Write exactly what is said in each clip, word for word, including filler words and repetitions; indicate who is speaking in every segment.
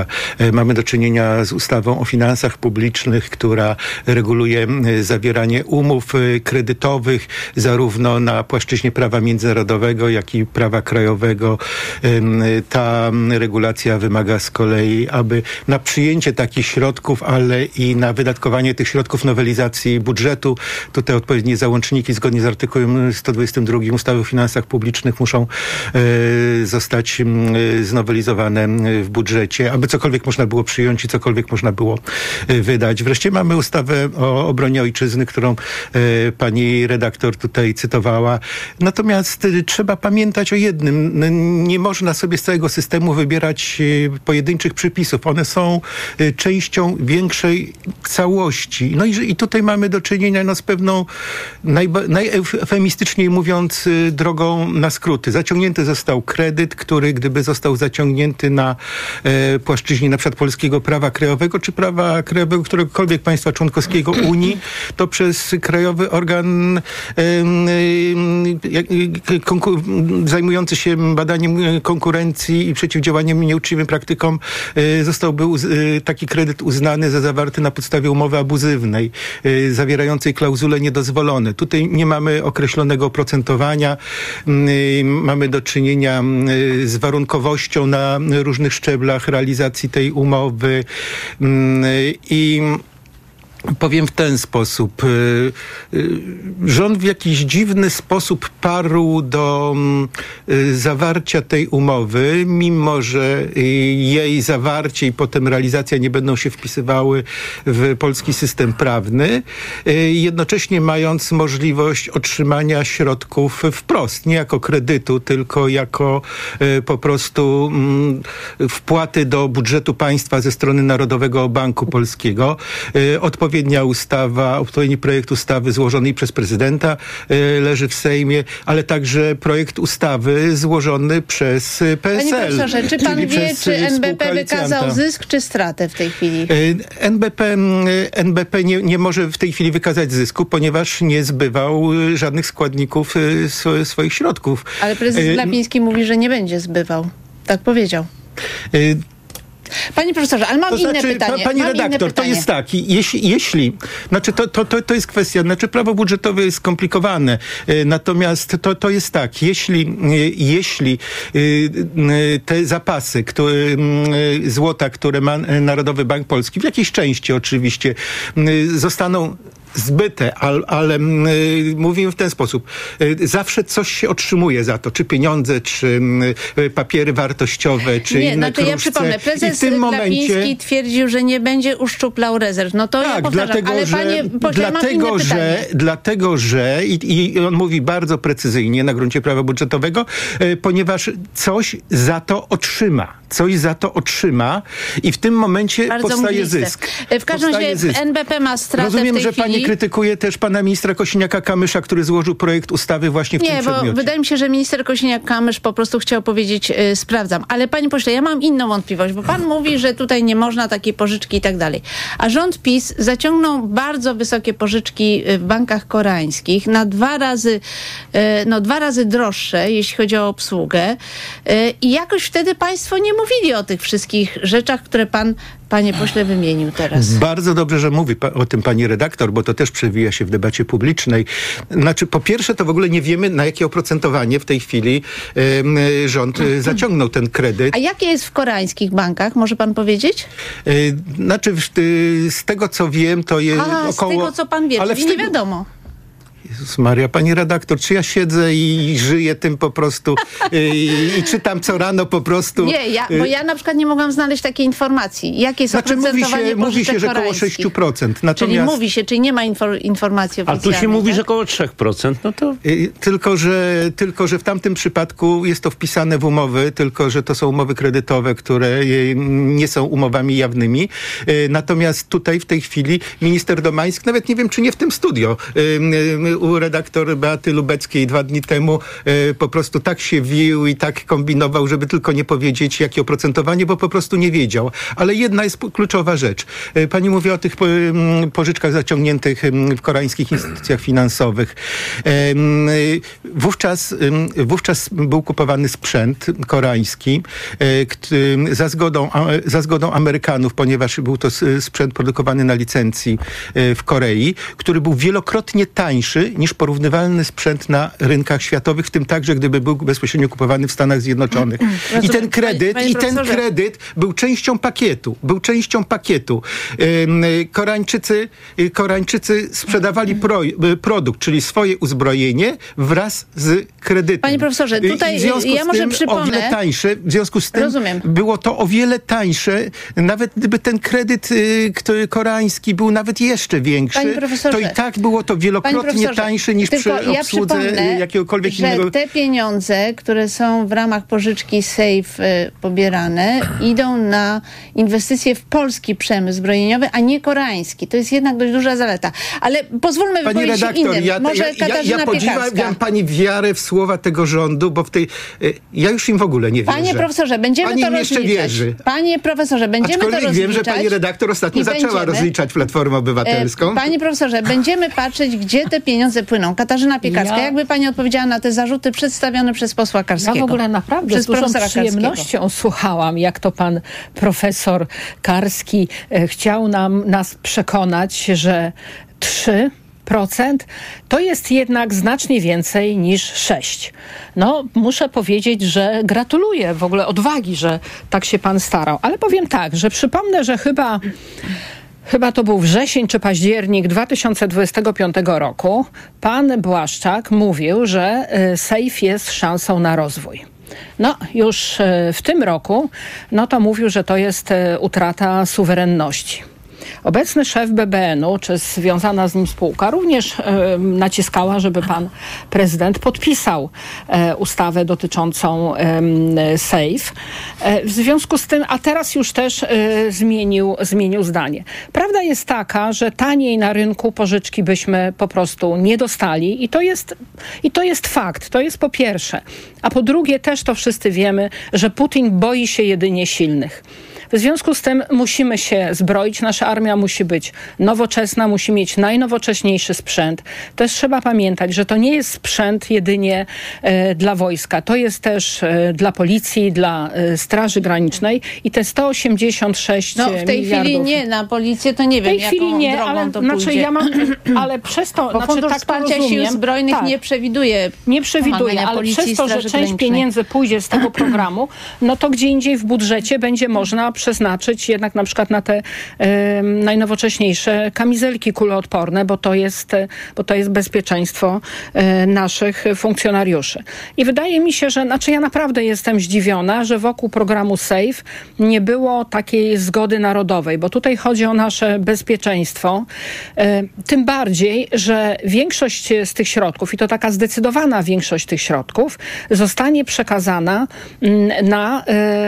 Speaker 1: Mamy do czynienia z ustawą o finansach publicznych, która reguluje zawieranie umów kredytowych zarówno na płaszczyźnie prawa międzynarodowego, jak i prawa krajowego. Ta regulacja wymaga z kolei, aby na przyjęcie takich środków, ale i na wydatkowanie tych środków nowelizacji budżetu, tutaj odpowiednie załączniki zgodnie z artykułem sto dwudziestym drugim ustawy o finansach publicznych muszą zostać znowelizowane w budżecie, aby cokolwiek można było przyjąć i cokolwiek można było wydać. Wreszcie mamy ustawę o obronie ojczyzny, którą e, pani redaktor tutaj cytowała. Natomiast e, trzeba pamiętać o jednym. Nie można sobie z całego systemu wybierać e, pojedynczych przepisów. One są e, częścią większej całości. No i, i tutaj mamy do czynienia no, z pewną najba, najeufemistyczniej mówiąc e, drogą na skróty. Zaciągnięty został kredyt, który gdyby został zaciągnięty na e, płaszczyźnie na przykład polskiego prawa krajowego, czy prawa krajowego któregokolwiek państwa członkowskiego Unii, to przez krajowy organ e, e, konkur- zajmujący się badaniem konkurencji i przeciwdziałaniem nieuczciwym praktykom e, zostałby uz- e, taki kredyt uznany za zawarty na podstawie umowy abuzywnej, e, zawierającej klauzule niedozwolone. Tutaj nie mamy określonego oprocentowania, e, mamy do czynienia e, z warunkowością na różnych szczeblach realizacji tej umowy i powiem w ten sposób. Rząd w jakiś dziwny sposób parł do zawarcia tej umowy, mimo że jej zawarcie i potem realizacja nie będą się wpisywały w polski system prawny, jednocześnie mając możliwość otrzymania środków wprost, nie jako kredytu, tylko jako po prostu wpłaty do budżetu państwa ze strony Narodowego Banku Polskiego. Odpowiednio Odpowiednia ustawa, odpowiedni projekt ustawy złożony przez prezydenta e, leży w Sejmie, ale także projekt ustawy złożony przez P S L.
Speaker 2: Panie profesorze, czy pan wie, czy N B P wykazał zysk, czy stratę w tej chwili?
Speaker 1: E, N B P, N B P nie, nie może w tej chwili wykazać zysku, ponieważ nie zbywał żadnych składników e, swoich środków.
Speaker 2: Ale prezes Glapiński e, mówi, że nie będzie zbywał. Tak powiedział. E, Panie profesorze, ale mam
Speaker 1: to
Speaker 2: inne
Speaker 1: znaczy,
Speaker 2: pytanie.
Speaker 1: Pani
Speaker 2: mam
Speaker 1: redaktor, to jest tak, jeśli, jeśli znaczy to, to, to, to jest kwestia, znaczy prawo budżetowe jest skomplikowane, natomiast to, to jest tak, jeśli, jeśli te zapasy które, złota, które ma Narodowy Bank Polski, w jakiejś części oczywiście, zostaną zbyte, ale, ale y, mówimy w ten sposób. Y, zawsze coś się otrzymuje za to, czy pieniądze, czy y, papiery wartościowe, czy
Speaker 2: nie,
Speaker 1: inne
Speaker 2: znaczy
Speaker 1: kruszce.
Speaker 2: Ja przypomnę, prezes
Speaker 1: I w tym
Speaker 2: Glapiński
Speaker 1: momencie
Speaker 2: twierdził, że nie będzie uszczuplał rezerw. No to
Speaker 1: tak,
Speaker 2: ja powtarzam,
Speaker 1: dlatego,
Speaker 2: ale
Speaker 1: że,
Speaker 2: panie pośle,
Speaker 1: dlatego,
Speaker 2: mam inne
Speaker 1: że,
Speaker 2: pytanie.
Speaker 1: dlatego, że i, i on mówi bardzo precyzyjnie na gruncie prawa budżetowego, y, ponieważ coś za to otrzyma. Coś za to otrzyma i w tym momencie
Speaker 2: bardzo
Speaker 1: powstaje
Speaker 2: mgliste.
Speaker 1: zysk.
Speaker 2: W każdym razie N B P ma stratę
Speaker 1: Rozumiem,
Speaker 2: w tej
Speaker 1: że
Speaker 2: chwili.
Speaker 1: pani krytykuje też pana ministra Kosiniaka-Kamysza, który złożył projekt ustawy właśnie w
Speaker 2: nie,
Speaker 1: tym przedmiocie.
Speaker 2: Nie, bo wydaje mi się, że minister Kosiniak-Kamysz po prostu chciał powiedzieć, yy, sprawdzam. Ale panie pośle, ja mam inną wątpliwość, bo pan mówi, że tutaj nie można takiej pożyczki i tak dalej. A rząd PiS zaciągnął bardzo wysokie pożyczki w bankach koreańskich na dwa razy, yy, no dwa razy droższe, jeśli chodzi o obsługę. Yy, I jakoś wtedy państwo nie mówili o tych wszystkich rzeczach, które pan, panie pośle, wymienił teraz. Bardzo
Speaker 1: dobrze, że mówi pa- o tym pani redaktor, bo to też przewija się w debacie publicznej. Znaczy, po pierwsze, to w ogóle nie wiemy, na jakie oprocentowanie w tej chwili y, rząd y, zaciągnął ten kredyt.
Speaker 2: A jakie jest w koreańskich bankach? Może pan powiedzieć?
Speaker 1: Y, znaczy, y, z tego, co wiem, to jest
Speaker 2: A,
Speaker 1: około...
Speaker 2: z tego, co pan wie,
Speaker 1: ale
Speaker 2: czyli
Speaker 1: tego...
Speaker 2: nie wiadomo.
Speaker 1: Jezus Maria, pani redaktor, czy ja siedzę i żyję tym po prostu i, i czytam co rano po prostu?
Speaker 2: Nie, ja, bo ja na przykład nie mogłam znaleźć takiej informacji. Jakie jest
Speaker 1: znaczy,
Speaker 2: oprocentowanie
Speaker 1: mówi się, mówi się, że około sześć procent. Natomiast...
Speaker 2: Czyli mówi się, czyli nie ma infor, informacji oficjalnej.
Speaker 3: A tu się mówi,
Speaker 2: tak?
Speaker 3: że około trzy procent. No to...
Speaker 1: Tylko że, tylko, że w tamtym przypadku jest to wpisane w umowy, tylko, że to są umowy kredytowe, które nie są umowami jawnymi. Natomiast tutaj w tej chwili minister Domański, nawet nie wiem, czy nie w tym studio, u redaktor Beaty Lubeckiej dwa dni temu e, po prostu tak się wił i tak kombinował, żeby tylko nie powiedzieć, jakie oprocentowanie, bo po prostu nie wiedział. Ale jedna jest kluczowa rzecz. E, pani mówi o tych po, m, pożyczkach zaciągniętych m, w koreańskich instytucjach finansowych. E, m, wówczas, m, wówczas był kupowany sprzęt koreański e, k, za, zgodą, a, za zgodą Amerykanów, ponieważ był to sprzęt produkowany na licencji e, w Korei, który był wielokrotnie tańszy niż porównywalny sprzęt na rynkach światowych, w tym także, gdyby był bezpośrednio kupowany w Stanach Zjednoczonych. I ten kredyt, panie, panie i ten kredyt był częścią pakietu. Był częścią pakietu. Koreańczycy, Koreańczycy sprzedawali pro, produkt, czyli swoje uzbrojenie wraz z kredytem.
Speaker 2: Panie profesorze, tutaj
Speaker 1: w związku
Speaker 2: ja
Speaker 1: z
Speaker 2: może
Speaker 1: tym
Speaker 2: przypomnę.
Speaker 1: O wiele tańsze, w związku z tym
Speaker 2: Rozumiem.
Speaker 1: było to o wiele tańsze, nawet gdyby ten kredyt który koreański był nawet jeszcze większy, to i tak było to wielokrotnie tańsze niż przy
Speaker 2: ja
Speaker 1: obsłudze jakiegokolwiek
Speaker 2: że
Speaker 1: innego.
Speaker 2: Te pieniądze, które są w ramach pożyczki SAFE y, pobierane, idą na inwestycje w polski przemysł zbrojeniowy, a nie koreański. To jest jednak dość duża zaleta. Ale pozwólmy
Speaker 1: Pani
Speaker 2: wypowiedzieć
Speaker 1: redaktor,
Speaker 2: innym.
Speaker 1: ja,
Speaker 2: Może
Speaker 1: ja,
Speaker 2: Katarzyna
Speaker 1: ja, ja podziwiam pani wiarę w słowa tego rządu, bo w tej... Ja już im w ogóle nie wierzę.
Speaker 2: Panie profesorze, będziemy
Speaker 1: pani
Speaker 2: to
Speaker 1: im jeszcze
Speaker 2: rozliczać.
Speaker 1: wierzy.
Speaker 2: Panie profesorze, będziemy
Speaker 1: Aczkolwiek
Speaker 2: to rozliczać.
Speaker 1: wiem, że pani redaktor ostatnio zaczęła
Speaker 2: będziemy,
Speaker 1: rozliczać Platformę Obywatelską.
Speaker 2: E, panie profesorze, będziemy patrzeć, gdzie te pieniądze płyną. Katarzyna Piekarska, ja... jakby pani odpowiedziała na te zarzuty przedstawione przez posła Karskiego?
Speaker 3: Ja w ogóle naprawdę z dużą przyjemnością słuchałam, jak to pan profesor Karski e, chciał nam, nas przekonać, że trzy procent to jest jednak znacznie więcej niż sześć. No, muszę powiedzieć, że gratuluję w ogóle odwagi, że tak się pan starał. Ale powiem tak, że przypomnę, że chyba Chyba to był wrzesień czy październik dwa tysiące dwudziestego piątego roku. Pan Błaszczak mówił, że SAFE jest szansą na rozwój. No, już w tym roku, no to mówił, że to jest utrata suwerenności. Obecny szef B B N-u, czy związana z nim spółka, również e, naciskała, żeby pan prezydent podpisał e, ustawę dotyczącą e, SAFE. E, w związku z tym, a teraz już też e, zmienił, zmienił zdanie. Prawda jest taka, że taniej na rynku pożyczki byśmy po prostu nie dostali i to jest, i to jest fakt. To jest po pierwsze. A po drugie też to wszyscy wiemy, że Putin boi się jedynie silnych. W związku z tym musimy się zbroić, nasza armia musi być nowoczesna, musi mieć najnowocześniejszy sprzęt. Też trzeba pamiętać, że to nie jest sprzęt jedynie e, dla wojska, to jest też e, dla policji, dla e, Straży Granicznej i te sto osiemdziesiąt sześć miliardów.
Speaker 2: No w tej
Speaker 3: miliardów,
Speaker 2: chwili nie, na policję to nie wiem,
Speaker 3: w tej chwili nie, ale,
Speaker 2: to
Speaker 3: znaczy, ja mam, ale przez to,
Speaker 2: bo
Speaker 3: znaczy,
Speaker 2: Fundusz
Speaker 3: tak
Speaker 2: Wsparcia
Speaker 3: rozumiem,
Speaker 2: Sił Zbrojnych
Speaker 3: tak,
Speaker 2: nie przewiduje
Speaker 3: nie przewiduje, ale
Speaker 2: policji,
Speaker 3: przez to, że
Speaker 2: Straży
Speaker 3: część
Speaker 2: Granicznej.
Speaker 3: pieniędzy pójdzie z tego programu, no to gdzie indziej w budżecie będzie można przeznaczyć jednak na przykład na te e, najnowocześniejsze kamizelki kuloodporne, bo to jest, bo to jest bezpieczeństwo e, naszych funkcjonariuszy. I wydaje mi się, że, znaczy ja naprawdę jestem zdziwiona, że wokół programu SAFE nie było takiej zgody narodowej, bo tutaj chodzi o nasze bezpieczeństwo. E, tym bardziej, że większość z tych środków, i to taka zdecydowana większość tych środków, zostanie przekazana na,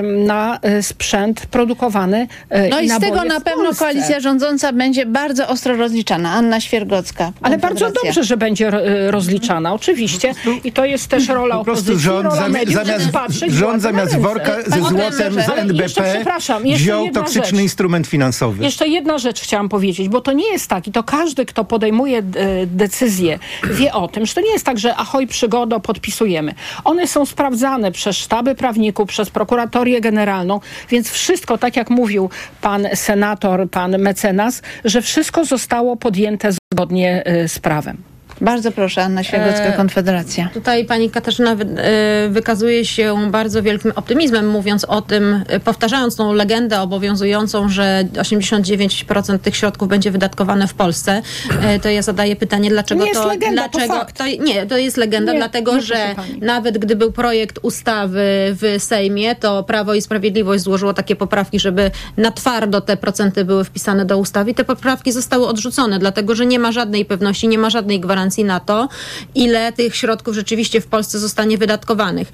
Speaker 3: na sprzęt produkowany.
Speaker 2: No i z tego na pewno koalicja rządząca będzie bardzo ostro rozliczana. Anna Świergocka.
Speaker 3: Ale bardzo dobrze, że będzie rozliczana, oczywiście. I to jest też rola
Speaker 1: po prostu
Speaker 3: opozycji,
Speaker 1: rząd,
Speaker 3: rola
Speaker 1: zamiast,
Speaker 3: mediów,
Speaker 1: zamiast,
Speaker 3: patrzeć
Speaker 1: rząd zamiast worka ze złotem z N B P wziął toksyczny
Speaker 3: rzecz.
Speaker 1: instrument finansowy.
Speaker 3: Jeszcze jedna rzecz chciałam powiedzieć, bo to nie jest tak i to każdy, kto podejmuje decyzję, wie o tym, że to nie jest tak, że ahoj przygodo, podpisujemy. One są sprawdzane przez sztaby prawników, przez prokuratorię generalną, więc wszystko, tak jak mówił pan senator, pan mecenas, że wszystko zostało podjęte zgodnie z prawem.
Speaker 2: Bardzo proszę, Anna Świergocka, Konfederacja.
Speaker 4: Tutaj pani Katarzyna wy, y, wykazuje się bardzo wielkim optymizmem, mówiąc o tym, y, powtarzając tą legendę obowiązującą, że osiemdziesiąt dziewięć procent tych środków będzie wydatkowane w Polsce. Y, to ja zadaję pytanie, dlaczego
Speaker 3: nie
Speaker 4: to...
Speaker 3: Jest legenda,
Speaker 4: dlaczego,
Speaker 3: to fakt.
Speaker 4: to, nie, to jest legenda,
Speaker 3: nie,
Speaker 4: dlatego
Speaker 3: nie,
Speaker 4: że nawet gdy był projekt ustawy w Sejmie, to Prawo i Sprawiedliwość złożyło takie poprawki, żeby na twardo te procenty były wpisane do ustawy i te poprawki zostały odrzucone, dlatego że nie ma żadnej pewności, nie ma żadnej gwarancji, gwarancji na to, ile tych środków rzeczywiście w Polsce zostanie wydatkowanych.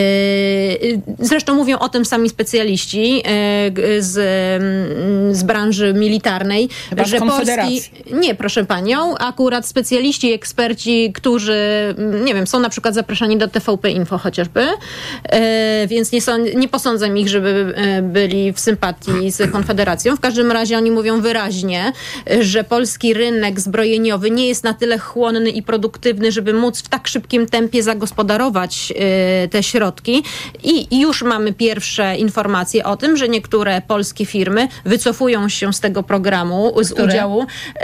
Speaker 4: Zresztą mówią o tym sami specjaliści z, z branży militarnej,
Speaker 3: Chyba
Speaker 4: że Polski... Nie, proszę panią, akurat specjaliści, eksperci, którzy, nie wiem, są na przykład zapraszani do T V P Info chociażby, więc nie, są, nie posądzę ich, żeby byli w sympatii z Konfederacją. W każdym razie oni mówią wyraźnie, że polski rynek zbrojeniowy nie jest na tyle chłonny i produktywny, żeby móc w tak szybkim tempie zagospodarować y, te środki. I już mamy pierwsze informacje o tym, że niektóre polskie firmy wycofują się z tego programu, z
Speaker 2: Które?
Speaker 4: udziału. Y,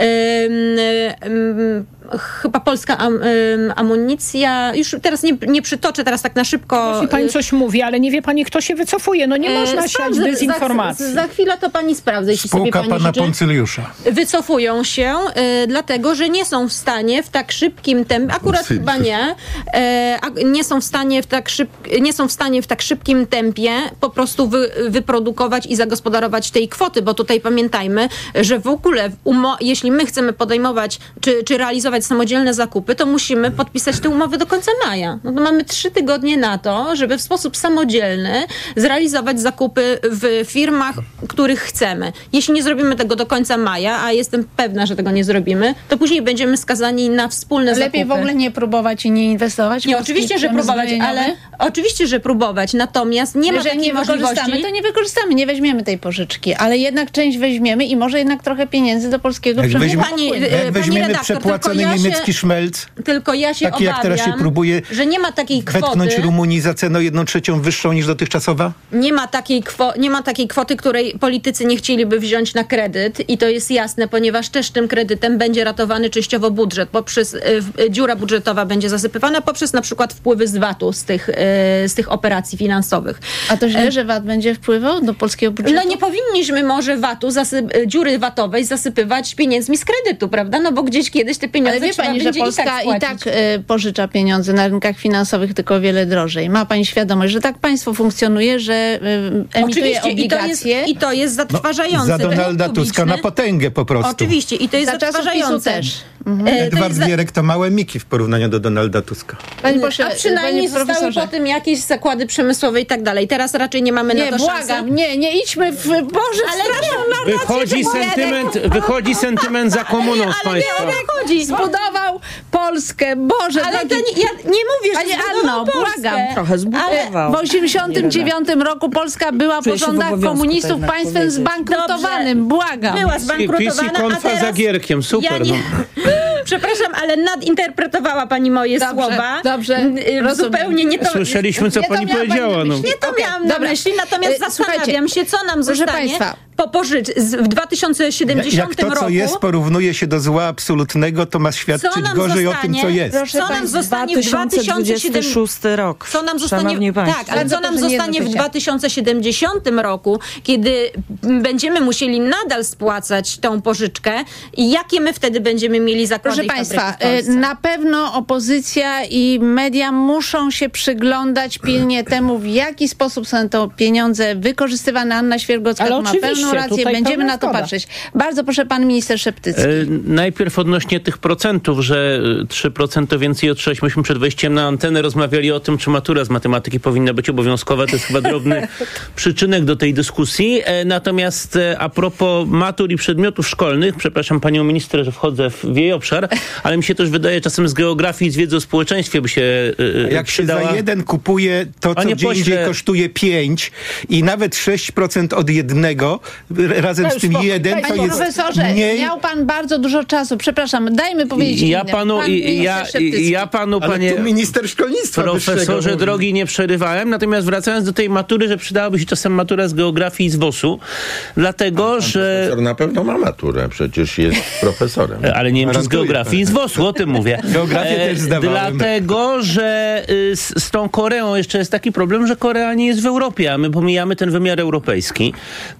Speaker 4: y, y, Chyba polska am, y, amunicja, już teraz nie, nie przytoczę, teraz tak na szybko.
Speaker 3: Jeśli pani coś mówi, ale nie wie pani, kto się wycofuje. No nie można siać
Speaker 4: Sprawdzę,
Speaker 3: dezinformacji.
Speaker 4: Za, za chwilę to pani sprawdza, jeśli
Speaker 1: Spółka
Speaker 4: sobie pani
Speaker 1: pana
Speaker 4: życzy.
Speaker 1: Poncyliusza.
Speaker 4: Wycofują się, y, dlatego że nie są w stanie w tak szybkim tempie, akurat chyba nie, y, a, nie są w stanie w tak szyb, nie są w stanie w tak szybkim tempie po prostu wy, wyprodukować i zagospodarować tej kwoty, bo tutaj pamiętajmy, że w ogóle umo- jeśli my chcemy podejmować czy, czy realizować samodzielne zakupy, to musimy podpisać te umowy do końca maja. No to mamy trzy tygodnie na to, żeby w sposób samodzielny zrealizować zakupy w firmach, których chcemy. Jeśli nie zrobimy tego do końca maja, a jestem pewna, że tego nie zrobimy, to później będziemy skazani na wspólne
Speaker 2: Lepiej
Speaker 4: zakupy.
Speaker 2: w ogóle nie próbować i nie inwestować.
Speaker 4: Nie, oczywiście, że próbować, ale oczywiście, że próbować, natomiast nie ma
Speaker 2: Jeżeli
Speaker 4: takiej
Speaker 2: nie wykorzystamy,
Speaker 4: możliwości.
Speaker 2: to nie wykorzystamy, nie weźmiemy tej pożyczki, ale jednak część weźmiemy i może jednak trochę pieniędzy do polskiego
Speaker 1: Jak
Speaker 2: przemysłu.
Speaker 1: weźmie-
Speaker 4: Pani,
Speaker 2: popłynie.
Speaker 4: e,
Speaker 1: Jak
Speaker 4: pani
Speaker 1: weźmiemy
Speaker 4: redaktor,
Speaker 1: przepłacony
Speaker 4: tylko ja się-
Speaker 1: niemiecki szmelc,
Speaker 4: Tylko ja się
Speaker 1: taki
Speaker 4: obawiam,
Speaker 1: jak teraz się próbuje
Speaker 4: że nie ma takiej
Speaker 1: wetknąć
Speaker 4: kwoty.
Speaker 1: Rumunii za cenę jedną trzecią wyższą niż dotychczasowa?
Speaker 4: Nie ma, takiej kwo- nie ma takiej kwoty, której politycy nie chcieliby wziąć na kredyt i to jest jasne, ponieważ też tym kredytem będzie ratowany częściowo budżet, poprzez y, y, dziura budżetowa będzie zasypywana poprzez na przykład wpływy z V A T-u, z tych, y, z tych operacji finansowych.
Speaker 2: A to źle, że V A T będzie wpływał do polskiego budżetu?
Speaker 4: No nie powinniśmy może V A T-u, zasyp- dziury vatowej zasypywać pieniędzmi z kredytu, prawda? No bo gdzieś kiedyś te pieniądze
Speaker 2: Ale wie
Speaker 4: trzeba
Speaker 2: pani, że
Speaker 4: będzie
Speaker 2: Polska
Speaker 4: i tak
Speaker 2: i
Speaker 4: spłacić.
Speaker 2: tak y, pożycza pieniądze na rynkach finansowych, tylko o wiele drożej. Ma pani świadomość, że tak państwo funkcjonuje, że y, emituje
Speaker 4: Oczywiście, i to, jest,
Speaker 2: obligacje?
Speaker 4: i to jest zatrważające.
Speaker 1: Za
Speaker 4: Dług
Speaker 1: Donalda Tuska
Speaker 4: publiczny-
Speaker 1: na potęgę po prostu.
Speaker 4: Oczywiście, i to jest
Speaker 2: Za czasów PiSu
Speaker 4: zatrważające.
Speaker 2: też.
Speaker 4: E, to
Speaker 1: Edward
Speaker 4: jest za-
Speaker 1: Gierek to małe miki w porównaniu do Donalda Tuska.
Speaker 2: Panie pośle,
Speaker 4: A przynajmniej
Speaker 2: panie
Speaker 4: zostały
Speaker 2: profesorze.
Speaker 4: po tym jakieś zakłady przemysłowe i tak dalej. Teraz raczej nie mamy
Speaker 2: Nie,
Speaker 4: na to
Speaker 2: błagam,
Speaker 4: szansy.
Speaker 2: nie, nie idźmy w... Boże,
Speaker 4: Ale
Speaker 2: straszną
Speaker 4: nie,
Speaker 2: narrację,
Speaker 5: Wychodzi
Speaker 2: że
Speaker 5: sentyment, wychodzi sentyment za komuną z
Speaker 4: Ale nie
Speaker 5: państwa.
Speaker 4: o to chodzi.
Speaker 2: zbudował Polskę. Boże,
Speaker 4: Ale
Speaker 2: drogi...
Speaker 4: to nie, ja nie mówię, że
Speaker 2: Panie
Speaker 4: zbudował
Speaker 2: Anno,
Speaker 4: Polskę.
Speaker 2: błagam.
Speaker 6: Trochę zbudował.
Speaker 2: W osiemdziesiątym dziewiątym roku Polska była po
Speaker 6: Czuję się w
Speaker 2: rządach
Speaker 6: obowiązku to
Speaker 2: komunistów
Speaker 6: jednak
Speaker 2: państwem
Speaker 6: powiedzieć.
Speaker 2: zbankrutowanym. Błagam.
Speaker 4: Była
Speaker 5: PiS
Speaker 4: zbankrutowana,
Speaker 5: i
Speaker 4: a
Speaker 5: konfa
Speaker 4: teraz...
Speaker 5: za Gierkiem, super.
Speaker 4: Ja nie...
Speaker 5: No.
Speaker 4: Przepraszam, ale nadinterpretowała pani moje
Speaker 2: Dobrze,
Speaker 4: słowa.
Speaker 2: dobrze,
Speaker 4: N- y,
Speaker 2: rozumiem.
Speaker 4: Zupełnie nie to...
Speaker 5: Słyszeliśmy, co
Speaker 2: Nie to
Speaker 5: pani
Speaker 2: miała pani
Speaker 5: powiedziała.
Speaker 2: na
Speaker 5: No.
Speaker 2: myśli.
Speaker 4: Nie to
Speaker 2: Okej,
Speaker 4: miałam na
Speaker 2: dobra.
Speaker 4: myśli, natomiast
Speaker 2: E, słuchajcie,
Speaker 4: zastanawiam się, co nam
Speaker 2: proszę
Speaker 4: zostanie
Speaker 2: państwa.
Speaker 4: po pożycz z- w dwa tysiące siedemdziesiątym
Speaker 1: Jak to, co
Speaker 4: roku.
Speaker 1: jest, porównuje się do zła absolutnego, to ma świadczyć
Speaker 4: Co nam
Speaker 1: gorzej o tym,
Speaker 4: zostanie?
Speaker 1: co jest.
Speaker 2: Proszę
Speaker 4: Co nam
Speaker 2: państwa,
Speaker 4: zostanie w dwa tysiące siedemdziesiątym
Speaker 6: dwudziesty szósty rok.
Speaker 4: Co nam zostanie,
Speaker 6: Szanowni Państwo.
Speaker 4: tak, ale
Speaker 2: Bardzo
Speaker 4: co nam
Speaker 2: proszę nie
Speaker 4: zostanie w
Speaker 2: do pycia.
Speaker 4: dwa tysiące siedemdziesiątym roku, kiedy będziemy musieli nadal spłacać tą pożyczkę i jakie my wtedy będziemy mieli zakłady
Speaker 2: Proszę
Speaker 4: i
Speaker 2: państwa,
Speaker 4: fabryki w Polsce?
Speaker 2: y, na pewno opozycja i media muszą się przyglądać pilnie temu, w jaki sposób są to pieniądze wykorzystywane. Anna Świergocka
Speaker 3: Ale
Speaker 2: tu ma
Speaker 3: oczywiście,
Speaker 2: pełną rację.
Speaker 3: tutaj
Speaker 2: Będziemy
Speaker 3: pełna
Speaker 2: na to
Speaker 3: zgoda.
Speaker 2: patrzeć. Bardzo proszę, pan minister Szeptycki.
Speaker 5: E, najpierw odnośnie tych procentów, że e, trzy procent to więcej otrzymać. Myśmy przed wejściem na antenę rozmawiali o tym, czy matura z matematyki powinna być obowiązkowa. To jest chyba drobny przyczynek do tej dyskusji. E, natomiast e, a propos matur i przedmiotów szkolnych, przepraszam panią minister, że wchodzę w jej obszar, ale mi się też wydaje czasem z geografii i z wiedzy o społeczeństwie by się e,
Speaker 1: Jak się
Speaker 5: przydała.
Speaker 1: za jeden kupuje to, co
Speaker 5: Panie
Speaker 1: gdzie
Speaker 5: pośle-
Speaker 1: indziej kosztuje pięć i nawet sześć procent od jednego, razem
Speaker 3: No
Speaker 1: z
Speaker 3: już
Speaker 1: tym
Speaker 3: spokój,
Speaker 1: jeden,
Speaker 3: daj
Speaker 1: to
Speaker 2: Panie
Speaker 1: jest
Speaker 2: profesorze,
Speaker 1: mniej.
Speaker 2: miał pan bardzo dużo czasu. Przepraszam, dajmy powiedzieć
Speaker 5: Ja
Speaker 2: innym.
Speaker 5: panu,
Speaker 2: Pan
Speaker 5: i,
Speaker 2: minister
Speaker 5: ja,
Speaker 2: Szeptycki.
Speaker 5: i, ja panu,
Speaker 1: Ale
Speaker 5: panie
Speaker 1: tu minister szkolnictwa
Speaker 5: profesorze
Speaker 1: wyższego mówi.
Speaker 5: drogi, nie przerywałem. Natomiast wracając do tej matury, że przydałaby się czasem matura z geografii i z wosu, dlatego, że...
Speaker 7: Profesor na pewno ma maturę, przecież jest profesorem.
Speaker 5: Ale nie wiem, czy z
Speaker 1: Gwarantuję,
Speaker 5: geografii i z wosu, o tym mówię.
Speaker 1: Geografię też zdawałem.
Speaker 5: Dlatego, że y, z, z tą Koreą jeszcze jest taki problem, że Korea nie jest w Europie, a my pomijamy ten wymiar europejski. To znaczy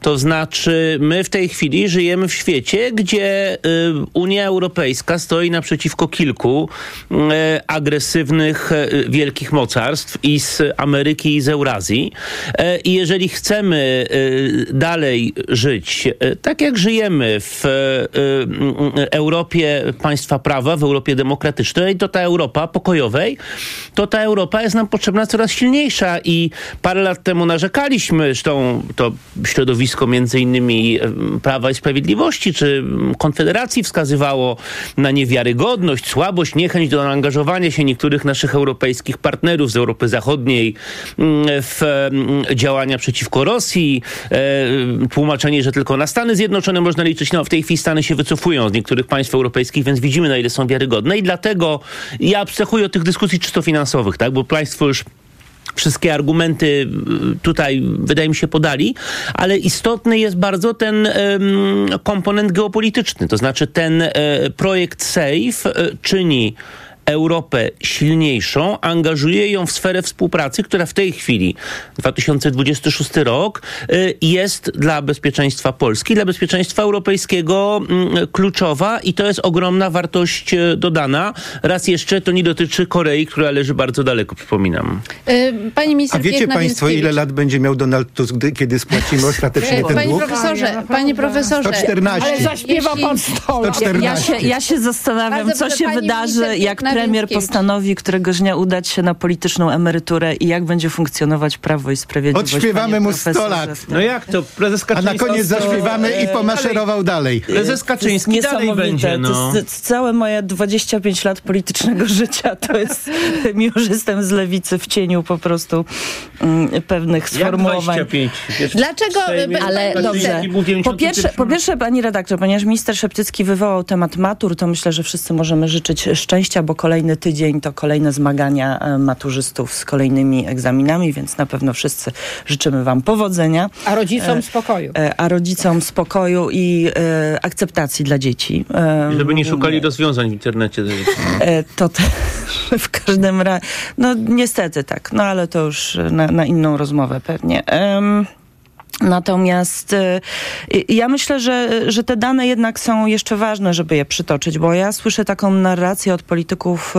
Speaker 5: znaczy, my w tej chwili żyjemy w świecie, gdzie Unia Europejska stoi naprzeciwko kilku agresywnych, wielkich mocarstw i z Ameryki, i z Eurazji. I jeżeli chcemy dalej żyć tak, jak żyjemy w Europie państwa prawa, w Europie demokratycznej, to ta Europa pokojowej, to ta Europa jest nam potrzebna coraz silniejsza i parę lat temu narzekaliśmy, zresztą to środowisko między innymi Prawa i Sprawiedliwości czy Konfederacji wskazywało na niewiarygodność, słabość, niechęć do angażowania się niektórych naszych europejskich partnerów z Europy Zachodniej w działania przeciwko Rosji, tłumaczenie, że tylko na Stany Zjednoczone można liczyć. No, w tej chwili Stany się wycofują z niektórych państw europejskich, więc widzimy, na ile są wiarygodne i dlatego ja abstrahuję od tych dyskusji czysto finansowych, tak, bo państwo już wszystkie argumenty tutaj, wydaje mi się, podali, ale istotny jest bardzo ten um, komponent geopolityczny. To znaczy ten e, projekt SAFE e, czyni Europę silniejszą, angażuje ją w sferę współpracy, która w tej chwili, dwa tysiące dwudziesty szósty rok, jest dla bezpieczeństwa Polski, dla bezpieczeństwa europejskiego kluczowa i to jest ogromna wartość dodana. Raz jeszcze to nie dotyczy Korei, która leży bardzo daleko, przypominam.
Speaker 2: Pani minister,
Speaker 1: a wiecie państwo, ile lat będzie miał Donald Tusk, kiedy spłacimy ostatecznie ten
Speaker 2: Panie
Speaker 1: dług?
Speaker 2: profesorze, panie profesorze.
Speaker 1: sto czternaście.
Speaker 3: Ale zaśpiewa pan sto lat.
Speaker 6: Ja się, ja się zastanawiam,
Speaker 2: Bardzo
Speaker 6: co
Speaker 2: proszę,
Speaker 6: się
Speaker 2: pani
Speaker 6: wydarzy,
Speaker 2: minister
Speaker 6: jak premier
Speaker 2: Nawrockiewicz
Speaker 6: postanowi któregoś dnia udać się na polityczną emeryturę i jak będzie funkcjonować Prawo i Sprawiedliwość.
Speaker 1: Odśpiewamy mu sto lat.
Speaker 5: No jak to? Prezes
Speaker 1: A
Speaker 5: Kaczyński...
Speaker 1: na koniec zaśpiewamy i pomaszerował dalej.
Speaker 5: Prezes Kaczyński dalej będzie, no.
Speaker 6: To jest całe moje dwadzieścia pięć lat politycznego życia. To jest, mimo że jestem z lewicy, w cieniu po prostu um, pewnych sformułowań.
Speaker 5: dwadzieścia pięć? Wiesz,
Speaker 2: Dlaczego?
Speaker 5: Sejmie,
Speaker 6: Ale dobrze. Po pierwsze, po pierwsze, pani redaktor, ponieważ minister Szeptycki wywołał temat matur, to myślę, że wszyscy możemy życzyć szczęścia, bo kolejny tydzień to kolejne zmagania maturzystów z kolejnymi egzaminami, więc na pewno wszyscy życzymy wam powodzenia.
Speaker 3: A rodzicom spokoju.
Speaker 6: A rodzicom spokoju i e, akceptacji dla dzieci. E,
Speaker 5: Żeby nie szukali rozwiązań w internecie.
Speaker 6: E, to te, w każdym razie, no niestety tak, no ale to już na, na inną rozmowę pewnie. Um, Natomiast y, ja myślę, że, że te dane jednak są jeszcze ważne, żeby je przytoczyć, bo ja słyszę taką narrację od polityków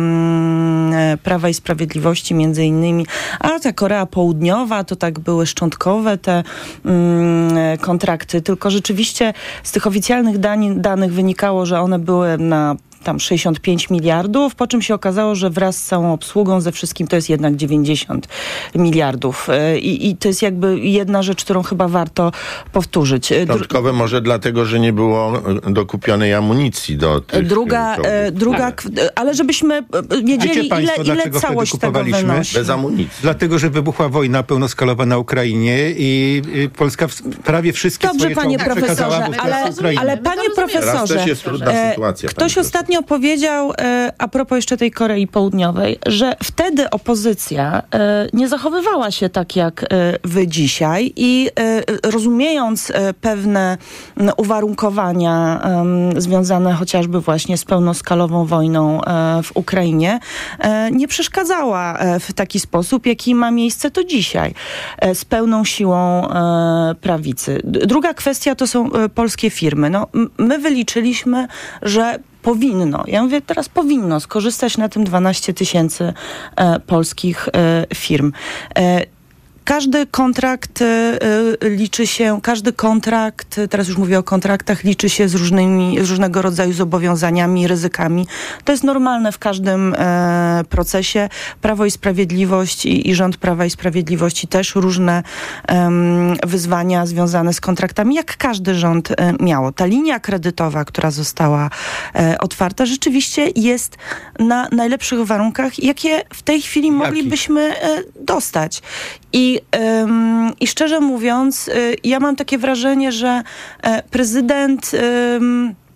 Speaker 6: y, Prawa i Sprawiedliwości między innymi, a ta Korea Południowa to tak były szczątkowe te y, kontrakty, tylko rzeczywiście z tych oficjalnych dań, danych wynikało, że one były na tam sześćdziesiąt pięć miliardów, po czym się okazało, że wraz z całą obsługą, ze wszystkim to jest jednak dziewięćdziesiąt miliardów. I, i to jest jakby jedna rzecz, którą chyba warto powtórzyć.
Speaker 7: Szczątkowe może dlatego, że nie było dokupionej amunicji do tych
Speaker 6: Druga, e, druga ale żebyśmy wiedzieli,
Speaker 1: państwo,
Speaker 6: ile, ile całość tego wynosi.
Speaker 7: Bez amunicji.
Speaker 1: Dlatego, że wybuchła wojna pełnoskalowa na Ukrainie i y, Polska w, prawie wszystkie
Speaker 6: Dobrze,
Speaker 1: swoje
Speaker 6: panie
Speaker 1: czołgi przekazała
Speaker 6: profesorze,
Speaker 1: wówczas
Speaker 6: ale,
Speaker 1: Ukrainie.
Speaker 6: ale panie
Speaker 7: Teraz
Speaker 6: profesorze,
Speaker 7: też jest trudna
Speaker 6: e,
Speaker 7: sytuacja.
Speaker 6: ktoś ostatnio powiedział, e, a propos jeszcze tej Korei Południowej, że wtedy opozycja e, nie zachowywała się tak jak e, wy dzisiaj i e, rozumiejąc e, pewne m, uwarunkowania e, związane chociażby właśnie z pełnoskalową wojną e, w Ukrainie, e, nie przeszkadzała e, w taki sposób, jaki ma miejsce to dzisiaj, e, z pełną siłą e, prawicy. Druga kwestia to są e, polskie firmy. No, m, my wyliczyliśmy, że powinno, ja mówię teraz powinno skorzystać na tym dwanaście tysięcy e, polskich e, firm. E, Każdy kontrakt y, liczy się, każdy kontrakt, teraz już mówię o kontraktach, liczy się z różnymi, z różnego rodzaju zobowiązaniami, ryzykami. To jest normalne w każdym e, procesie. Prawo i Sprawiedliwość i, i rząd Prawa i Sprawiedliwości też różne e, wyzwania związane z kontraktami, jak każdy rząd e, miało. Ta linia kredytowa, która została e, otwarta, rzeczywiście jest na najlepszych warunkach, jakie w tej chwili moglibyśmy e, dostać. I, ym, I szczerze mówiąc, y, ja mam takie wrażenie, że y, prezydent ym,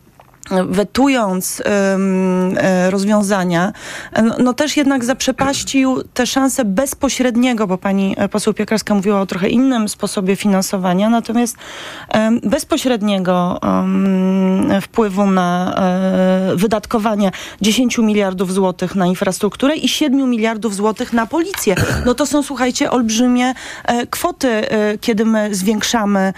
Speaker 6: wetując um, rozwiązania, no, no też jednak zaprzepaścił tę szansę bezpośredniego, bo pani poseł Piekarska mówiła o trochę innym sposobie finansowania, natomiast um, bezpośredniego um, wpływu na um, wydatkowanie dziesięciu miliardów złotych na infrastrukturę i siedmiu miliardów złotych na policję. No to są, słuchajcie, olbrzymie e, kwoty, e, kiedy my zwiększamy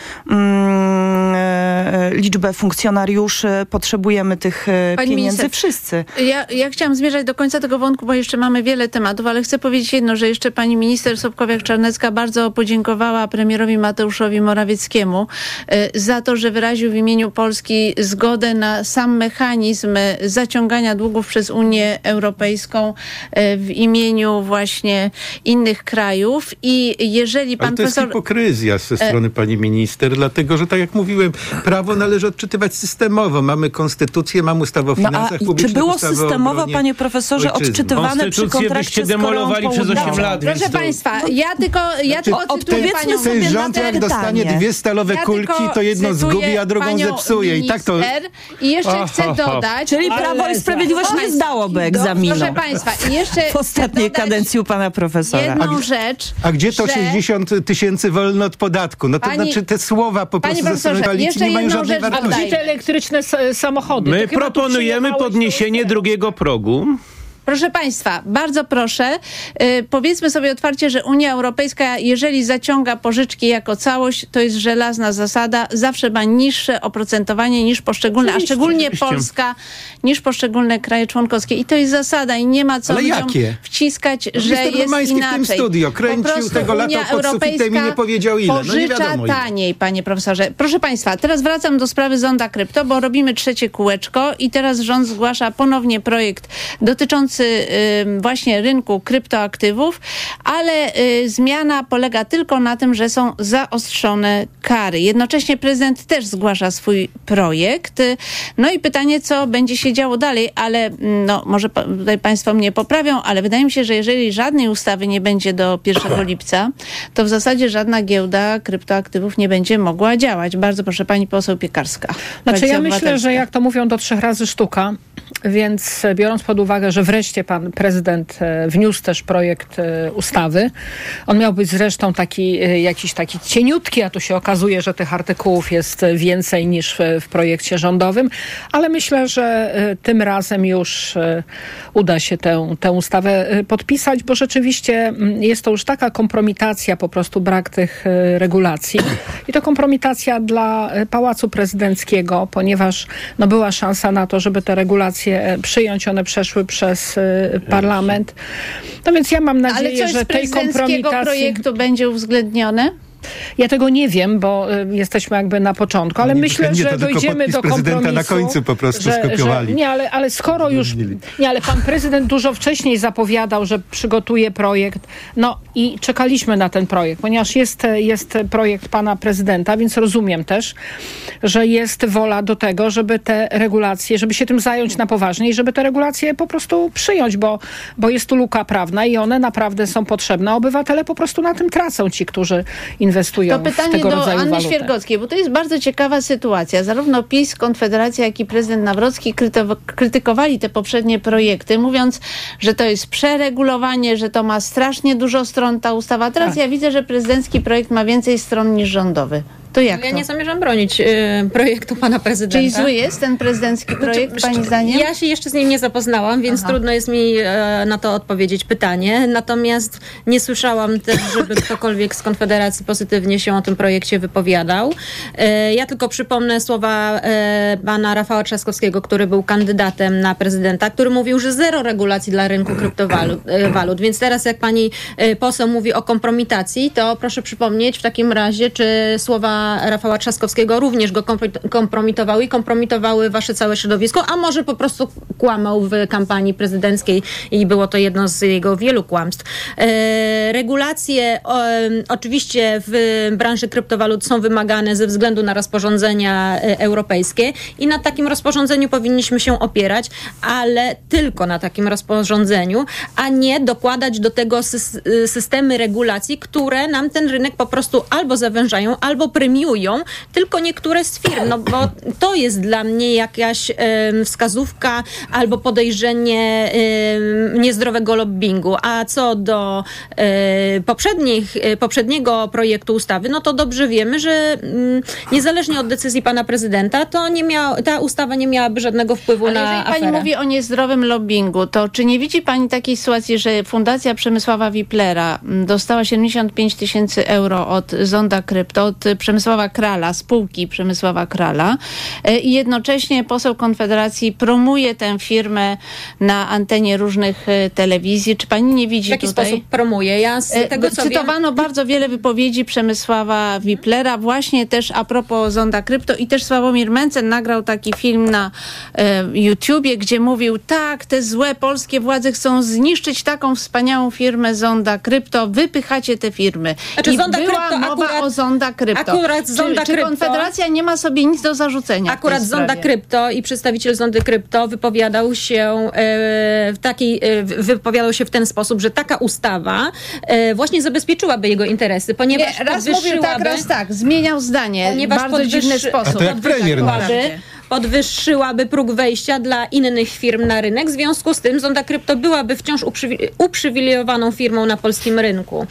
Speaker 6: mm, e, liczbę funkcjonariuszy, potrzebujemy tych e,
Speaker 2: Pani
Speaker 6: pieniędzy
Speaker 2: minister,
Speaker 6: wszyscy.
Speaker 2: Ja, ja chciałam zmierzać do końca tego wątku, bo jeszcze mamy wiele tematów, ale chcę powiedzieć jedno, że jeszcze pani minister Sobkowiak-Czarnecka bardzo podziękowała premierowi Mateuszowi Morawieckiemu e, za to, że wyraził w imieniu Polski zgodę na sam mechanizm zaciągania długów przez Unię Europejską e, w imieniu właśnie innych krajów. I jeżeli pan
Speaker 1: Ale to
Speaker 2: profesor...
Speaker 1: jest hipokryzja ze strony pani minister, dlatego, że tak jak mówiłem, prawo należy odczytywać systemowo. Mamy konstytucję, mamy ustawę o
Speaker 6: No
Speaker 1: finansach
Speaker 6: a
Speaker 1: publicznych,
Speaker 6: czy było
Speaker 1: ustawę o
Speaker 6: systemowo,
Speaker 1: obronie
Speaker 6: panie profesorze,
Speaker 1: ojczyzny.
Speaker 6: odczytywane przy
Speaker 5: Konstytucję
Speaker 6: kontrakcie
Speaker 5: byście
Speaker 6: z Koreą
Speaker 5: demolowali przez osiem
Speaker 6: Południową?
Speaker 5: lat, więc
Speaker 2: Proszę
Speaker 5: to...
Speaker 2: państwa, ja tylko, ja tylko cytuję
Speaker 6: odpowiedzmy
Speaker 2: panią
Speaker 6: sobie
Speaker 1: Ten
Speaker 6: na
Speaker 1: rząd
Speaker 6: to
Speaker 1: jak
Speaker 6: pytanie.
Speaker 1: dostanie dwie stalowe
Speaker 2: Ja
Speaker 1: kulki,
Speaker 2: tylko
Speaker 1: to jedną
Speaker 2: cytuję
Speaker 1: zgubi, a drugą
Speaker 2: panią
Speaker 1: zepsuje. I tak to...
Speaker 2: minister. I jeszcze
Speaker 5: Aha,
Speaker 2: chcę dodać...
Speaker 6: Czyli Prawo i Sprawiedliwość nie zdałoby egzaminu
Speaker 2: Proszę państwa, i jeszcze
Speaker 6: w ostatniej
Speaker 2: chcę dodać
Speaker 6: kadencji u pana profesora.
Speaker 2: jedną rzecz.
Speaker 1: A gdzie to
Speaker 2: że-
Speaker 1: sześćdziesiąt tysięcy wolno od podatku? No to
Speaker 2: Pani-
Speaker 1: znaczy te słowa po
Speaker 2: Panie
Speaker 1: prostu ze strony
Speaker 2: profesorze,
Speaker 1: koalicji
Speaker 2: jeszcze
Speaker 1: nie mają
Speaker 2: jedną
Speaker 1: żadnej
Speaker 2: rzecz
Speaker 3: A
Speaker 1: wartości.
Speaker 3: gdzie te elektryczne s- samochody?
Speaker 5: My
Speaker 3: To chyba tu
Speaker 5: proponujemy
Speaker 3: przyjechałeś do
Speaker 5: podniesienie
Speaker 3: Sejmu.
Speaker 5: drugiego progu.
Speaker 2: Proszę państwa, bardzo proszę, yy, powiedzmy sobie otwarcie, że Unia Europejska, jeżeli zaciąga pożyczki jako całość, to jest żelazna zasada, zawsze ma niższe oprocentowanie niż poszczególne,
Speaker 5: Oczywiście,
Speaker 2: a szczególnie
Speaker 5: oczywiście.
Speaker 2: Polska, niż poszczególne kraje członkowskie. I to jest zasada i nie ma co
Speaker 1: Ale
Speaker 2: ludziom
Speaker 1: jakie?
Speaker 2: wciskać, że
Speaker 1: Minister
Speaker 2: jest
Speaker 1: Romański
Speaker 2: inaczej.
Speaker 1: w tym studio kręcił
Speaker 2: Po prostu
Speaker 1: tego lata
Speaker 2: Unia
Speaker 1: pod sufitem i
Speaker 2: Europejska
Speaker 1: nie powiedział ile. No nie
Speaker 2: pożycza
Speaker 1: wiadomo ile.
Speaker 2: taniej, panie profesorze. Proszę państwa, teraz wracam do sprawy zonda krypto, bo robimy trzecie kółeczko i teraz rząd zgłasza ponownie projekt dotyczący y, właśnie rynku kryptoaktywów, ale y, zmiana polega tylko na tym, że są zaostrzone kary. Jednocześnie prezydent też zgłasza swój projekt. Y, No i pytanie, co będzie się działo dalej, ale mm, no, może pa- tutaj państwo mnie poprawią, ale wydaje mi się, że jeżeli żadnej ustawy nie będzie do pierwszego lipca, to w zasadzie żadna giełda kryptoaktywów nie będzie mogła działać. Bardzo proszę, pani poseł Piekarska.
Speaker 3: Znaczy
Speaker 2: Koalicja
Speaker 3: ja myślę,
Speaker 2: Obywatelska.
Speaker 3: że jak to mówią, do trzech razy sztuka, więc biorąc pod uwagę, że wreszcie pan prezydent e, wniósł też projekt e, ustawy. On miał być zresztą taki, e, jakiś taki cieniutki, a tu się okazuje, że tych artykułów jest więcej niż w, w projekcie rządowym, ale myślę, że e, tym razem już e, uda się tę, tę ustawę e, podpisać, bo rzeczywiście m, jest to już taka kompromitacja, po prostu brak tych e, regulacji. I to kompromitacja dla e, Pałacu Prezydenckiego, ponieważ no, była szansa na to, żeby te regulacje e, przyjąć. One przeszły przez e, parlament. No więc ja mam
Speaker 2: Ale
Speaker 3: nadzieję,
Speaker 2: coś z
Speaker 3: że tej
Speaker 2: prezydenckiego
Speaker 3: kompromitacji...
Speaker 2: projektu będzie uwzględnione?
Speaker 3: Ja tego nie wiem, bo y, jesteśmy jakby na początku, ale
Speaker 1: Oni
Speaker 3: myślę,
Speaker 1: nie,
Speaker 3: że
Speaker 1: to tylko
Speaker 3: dojdziemy
Speaker 1: podpis
Speaker 3: do
Speaker 1: prezydenta
Speaker 3: kompromisu.
Speaker 1: na końcu po prostu
Speaker 3: że,
Speaker 1: skopiowali.
Speaker 3: Że, nie, ale, ale skoro już... Nie, ale pan prezydent dużo wcześniej zapowiadał, że przygotuje projekt. No i czekaliśmy na ten projekt, ponieważ jest, jest projekt pana prezydenta, więc rozumiem też, że jest wola do tego, żeby te regulacje, żeby się tym zająć na poważnie i żeby te regulacje po prostu przyjąć, bo, bo jest tu luka prawna i one naprawdę są potrzebne. Obywatele po prostu na tym tracą, ci, którzy inwestują
Speaker 2: To
Speaker 3: w
Speaker 2: pytanie
Speaker 3: tego
Speaker 2: do
Speaker 3: rodzaju
Speaker 2: Anny
Speaker 3: walutę.
Speaker 2: Świergockiej, bo to jest bardzo ciekawa sytuacja. Zarówno PiS, Konfederacja, jak i prezydent Nawrocki krytyw- krytykowali te poprzednie projekty, mówiąc, że to jest przeregulowanie, że to ma strasznie dużo stron ta ustawa. Teraz
Speaker 3: Tak.
Speaker 2: ja widzę, że prezydencki projekt ma więcej stron niż rządowy. To jak
Speaker 4: Ja
Speaker 2: to?
Speaker 4: nie zamierzam bronić y, projektu pana prezydenta.
Speaker 2: Czyli zły jest ten prezydencki projekt, pani zdaniem?
Speaker 4: Ja się jeszcze z nim nie zapoznałam, więc
Speaker 2: Aha.
Speaker 4: trudno jest mi e, na to odpowiedzieć pytanie. Natomiast nie słyszałam też, żeby ktokolwiek z Konfederacji pozytywnie się o tym projekcie wypowiadał. E, ja tylko przypomnę słowa e, pana Rafała Trzaskowskiego, który był kandydatem na prezydenta, który mówił, że zero regulacji dla rynku kryptowalut. E, walut. Więc teraz jak pani e, poseł mówi o kompromitacji, to proszę przypomnieć w takim razie, czy słowa Rafała Trzaskowskiego również go kompro- kompromitowały i kompromitowały wasze całe środowisko, a może po prostu kłamał w kampanii prezydenckiej i było to jedno z jego wielu kłamstw. E, regulacje o, oczywiście w branży kryptowalut są wymagane ze względu na rozporządzenia e, europejskie i na takim rozporządzeniu powinniśmy się opierać, ale tylko na takim rozporządzeniu, a nie dokładać do tego sys- systemy regulacji, które nam ten rynek po prostu albo zawężają, albo premiują premiują tylko niektóre z firm, no bo to jest dla mnie jakaś e, wskazówka albo podejrzenie e, niezdrowego lobbingu. A co do e, poprzednich, e, poprzedniego projektu ustawy, no to dobrze wiemy, że m, niezależnie od decyzji pana prezydenta, to nie miał, ta ustawa nie miałaby żadnego wpływu
Speaker 2: Ale
Speaker 4: na
Speaker 2: jeżeli
Speaker 4: aferę.
Speaker 2: pani mówi o niezdrowym lobbingu, to czy nie widzi pani takiej sytuacji, że Fundacja Przemysława Wiplera dostała siedemdziesiąt pięć tysięcy euro od Zonda Krypto, od Przemysława Krala, spółki Przemysława Krala i jednocześnie poseł Konfederacji promuje tę firmę na antenie różnych telewizji. Czy pani nie widzi
Speaker 4: w jaki
Speaker 2: tutaj?
Speaker 4: sposób promuje? Ja z tego, co
Speaker 2: Cytowano
Speaker 4: wiem...
Speaker 2: bardzo wiele wypowiedzi Przemysława Wiplera, właśnie też a propos Zonda Krypto, i też Sławomir Mencen nagrał taki film na e, YouTubie, gdzie mówił, tak, te złe polskie władze chcą zniszczyć taką wspaniałą firmę Zonda Krypto, wypychacie te firmy.
Speaker 4: Znaczy,
Speaker 2: I
Speaker 4: Zonda
Speaker 2: była
Speaker 4: Krypto
Speaker 2: mowa
Speaker 4: akurat,
Speaker 2: o Zonda Krypto.
Speaker 4: Akurat Zonda
Speaker 2: czy, czy
Speaker 4: Krypto,
Speaker 2: Konfederacja nie ma sobie nic do zarzucenia?
Speaker 4: Akurat Zonda Krypto i przedstawiciel Zondy Krypto wypowiadał się e, w takiej, e, wypowiadał się w ten sposób, że taka ustawa e, właśnie zabezpieczyłaby jego interesy, ponieważ
Speaker 2: nie, raz mówił tak, raz tak, zmieniał zdanie
Speaker 4: ponieważ
Speaker 2: w bardzo
Speaker 4: podwyższy,
Speaker 2: dziwny sposób.
Speaker 1: A to jak premier nasz.
Speaker 4: podwyższyłaby próg wejścia dla innych firm na rynek. W związku z tym Zonda Krypto byłaby wciąż uprzywi- uprzywilejowaną firmą na polskim rynku.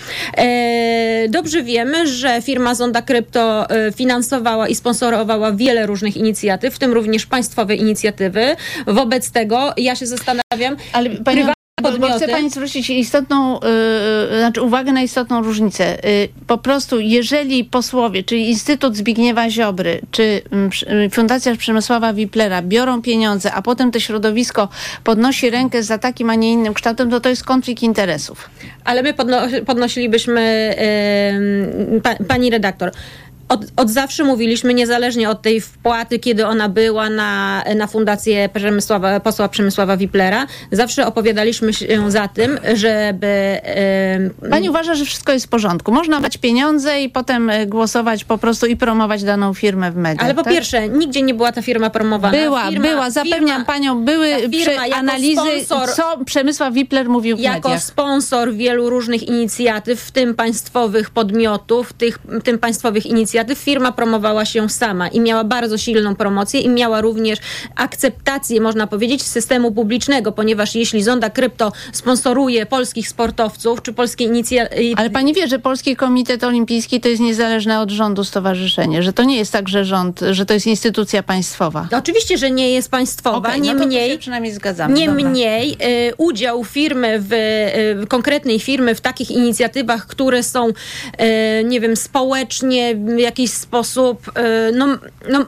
Speaker 4: E, dobrze wiemy, że firma Zonda Krypto e, finansowała i sponsorowała wiele różnych inicjatyw, w tym również państwowe inicjatywy. Wobec tego ja się zastanawiam...
Speaker 2: Ale pani Bo, bo chcę pani zwrócić istotną, yy, znaczy uwagę na istotną różnicę. Yy, po prostu, jeżeli posłowie, czyli Instytut Zbigniewa Ziobry, czy yy, Fundacja Przemysława Wiplera biorą pieniądze, a potem to środowisko podnosi rękę za takim, a nie innym kształtem, to to jest konflikt interesów.
Speaker 4: Ale my podno- podnosilibyśmy, yy, pa, pani redaktor, Od, od zawsze mówiliśmy, niezależnie od tej wpłaty, kiedy ona była na, na fundację Przemysława, posła Przemysława Wiplera, zawsze opowiadaliśmy się za tym, żeby... Yy...
Speaker 2: Pani uważa, że wszystko jest w porządku. Można dać pieniądze i potem głosować po prostu i promować daną firmę w mediach.
Speaker 4: Ale po
Speaker 2: tak?
Speaker 4: pierwsze, nigdzie nie była ta firma promowana.
Speaker 2: Była,
Speaker 4: firma,
Speaker 2: była. Zapewniam
Speaker 4: firma,
Speaker 2: panią, były
Speaker 4: firma
Speaker 2: analizy,
Speaker 4: sponsor,
Speaker 2: co Przemysław Wipler mówił w
Speaker 4: jako
Speaker 2: mediach.
Speaker 4: sponsor wielu różnych inicjatyw, w tym państwowych podmiotów, tych, tym państwowych inicjatyw, firma promowała się sama i miała bardzo silną promocję i miała również akceptację, można powiedzieć, systemu publicznego, ponieważ jeśli Zonda Krypto sponsoruje polskich sportowców, czy polskie inicjatywy...
Speaker 2: Ale pani wie, że Polski Komitet Olimpijski to jest niezależne od rządu stowarzyszenie, że to nie jest tak, że rząd, że to jest instytucja państwowa.
Speaker 4: No, oczywiście, że nie jest państwowa,
Speaker 2: okay,
Speaker 4: niemniej,
Speaker 2: no przynajmniej zgadzamy.
Speaker 4: Niemniej y, udział firmy, w, y, konkretnej firmy w takich inicjatywach, które są, y, nie wiem, społecznie w jakiś sposób, y, no, no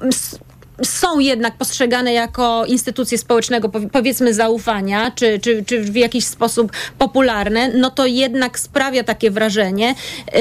Speaker 4: są jednak postrzegane jako instytucje społecznego, powiedzmy, zaufania, czy, czy, czy w jakiś sposób popularne, no to jednak sprawia takie wrażenie,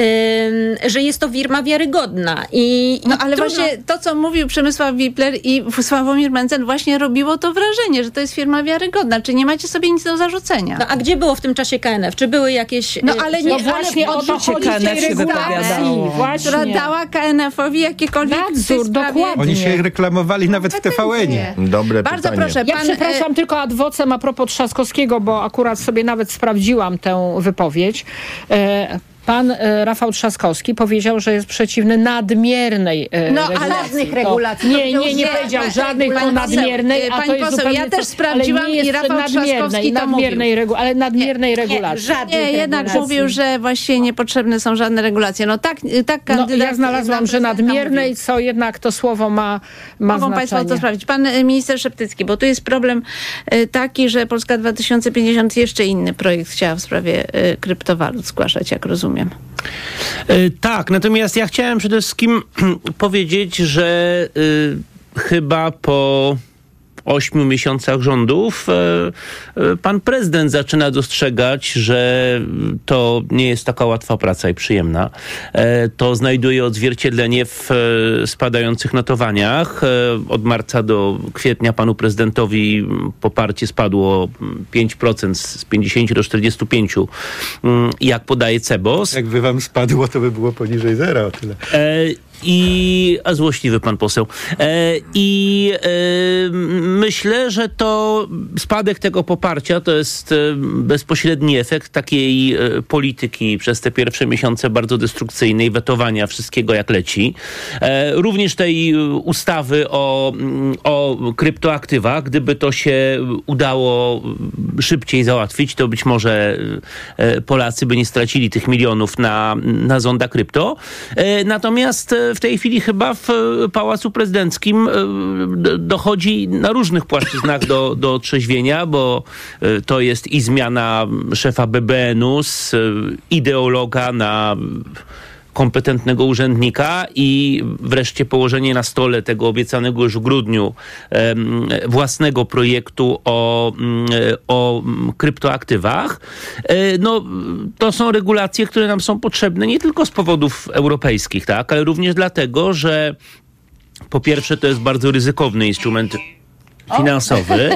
Speaker 4: yy, że jest to firma wiarygodna. I,
Speaker 2: no
Speaker 4: i
Speaker 2: ale
Speaker 4: trudno...
Speaker 2: właśnie to, co mówił Przemysław Wipler i Sławomir Mencen, właśnie robiło to wrażenie, że to jest firma wiarygodna. Czy nie macie sobie nic do zarzucenia?
Speaker 4: No a gdzie było w tym czasie K N F? Czy były jakieś...
Speaker 2: No ale nie,
Speaker 3: no właśnie o to chodzi w tej regulacji,
Speaker 2: która dała K N F-owi jakiekolwiek
Speaker 3: nadzór, dokładnie.
Speaker 1: Oni się reklamowali nawet w T V N-ie.
Speaker 7: Dobre
Speaker 2: Bardzo
Speaker 7: pytanie.
Speaker 2: proszę.
Speaker 3: Ja
Speaker 2: pan,
Speaker 3: przepraszam
Speaker 2: e...
Speaker 3: tylko ad vocem a propos Trzaskowskiego, bo akurat sobie nawet sprawdziłam tę wypowiedź. E, Pan e, Rafał Trzaskowski powiedział, że jest przeciwny nadmiernej e,
Speaker 2: no,
Speaker 3: regulacji.
Speaker 2: ale żadnych regulacji.
Speaker 3: Nie, nie, nie powiedział żadnych, tylko nadmiernej, a
Speaker 2: pani
Speaker 3: to jest
Speaker 2: poseł,
Speaker 3: zupełnie
Speaker 2: ja też
Speaker 3: co,
Speaker 2: sprawdziłam
Speaker 3: ale nie jest
Speaker 2: i Rafał Trzaskowski to
Speaker 3: nadmiernej regu- ale nadmiernej
Speaker 2: nie,
Speaker 3: regulacji.
Speaker 2: Nie, nie jednak regulacji. Mówił, że właściwie niepotrzebne są żadne regulacje. No tak, tak kandydat...
Speaker 3: No, ja znalazłam, że nadmiernej, co jednak to słowo ma, ma
Speaker 2: Mogą
Speaker 3: znaczenie.
Speaker 2: Państwo to sprawdzić. Pan minister Szeptycki, bo tu jest problem taki, że Polska dwa tysiące pięćdziesiąt jeszcze inny projekt chciała w sprawie kryptowalut zgłaszać, jak rozumiem.
Speaker 5: Yy, tak, natomiast ja chciałem przede wszystkim powiedzieć, że yy, chyba po ośmiu miesiącach rządów yy, pan prezydent zaczyna dostrzegać, że to nie jest taka łatwa praca i przyjemna. Yy, to znajduje odzwierciedlenie w yy, spadających notowaniach. Yy, od marca do kwietnia panu prezydentowi poparcie spadło pięć procent z pięćdziesiąt do czterdziestu pięciu, yy, jak podaje Cebos.
Speaker 1: Jakby wam spadło, to by było poniżej zera o tyle.
Speaker 5: Yy, I, a złośliwy pan poseł. E, I e, myślę, że to spadek tego poparcia to jest e, bezpośredni efekt takiej e, polityki przez te pierwsze miesiące bardzo destrukcyjnej, wetowania wszystkiego jak leci. E, również tej ustawy o, o kryptoaktywach. Gdyby to się udało szybciej załatwić, to być może e, Polacy by nie stracili tych milionów na, na zonda krypto. E, natomiast w tej chwili chyba w Pałacu Prezydenckim dochodzi na różnych płaszczyznach do, do trzeźwienia, bo to jest i zmiana szefa B B N u z ideologa na kompetentnego urzędnika i wreszcie położenie na stole tego obiecanego już w grudniu um, własnego projektu o, um, o kryptoaktywach. E, no, to są regulacje, które nam są potrzebne nie tylko z powodów europejskich, tak, ale również dlatego, że po pierwsze to jest bardzo ryzykowny instrument finansowy.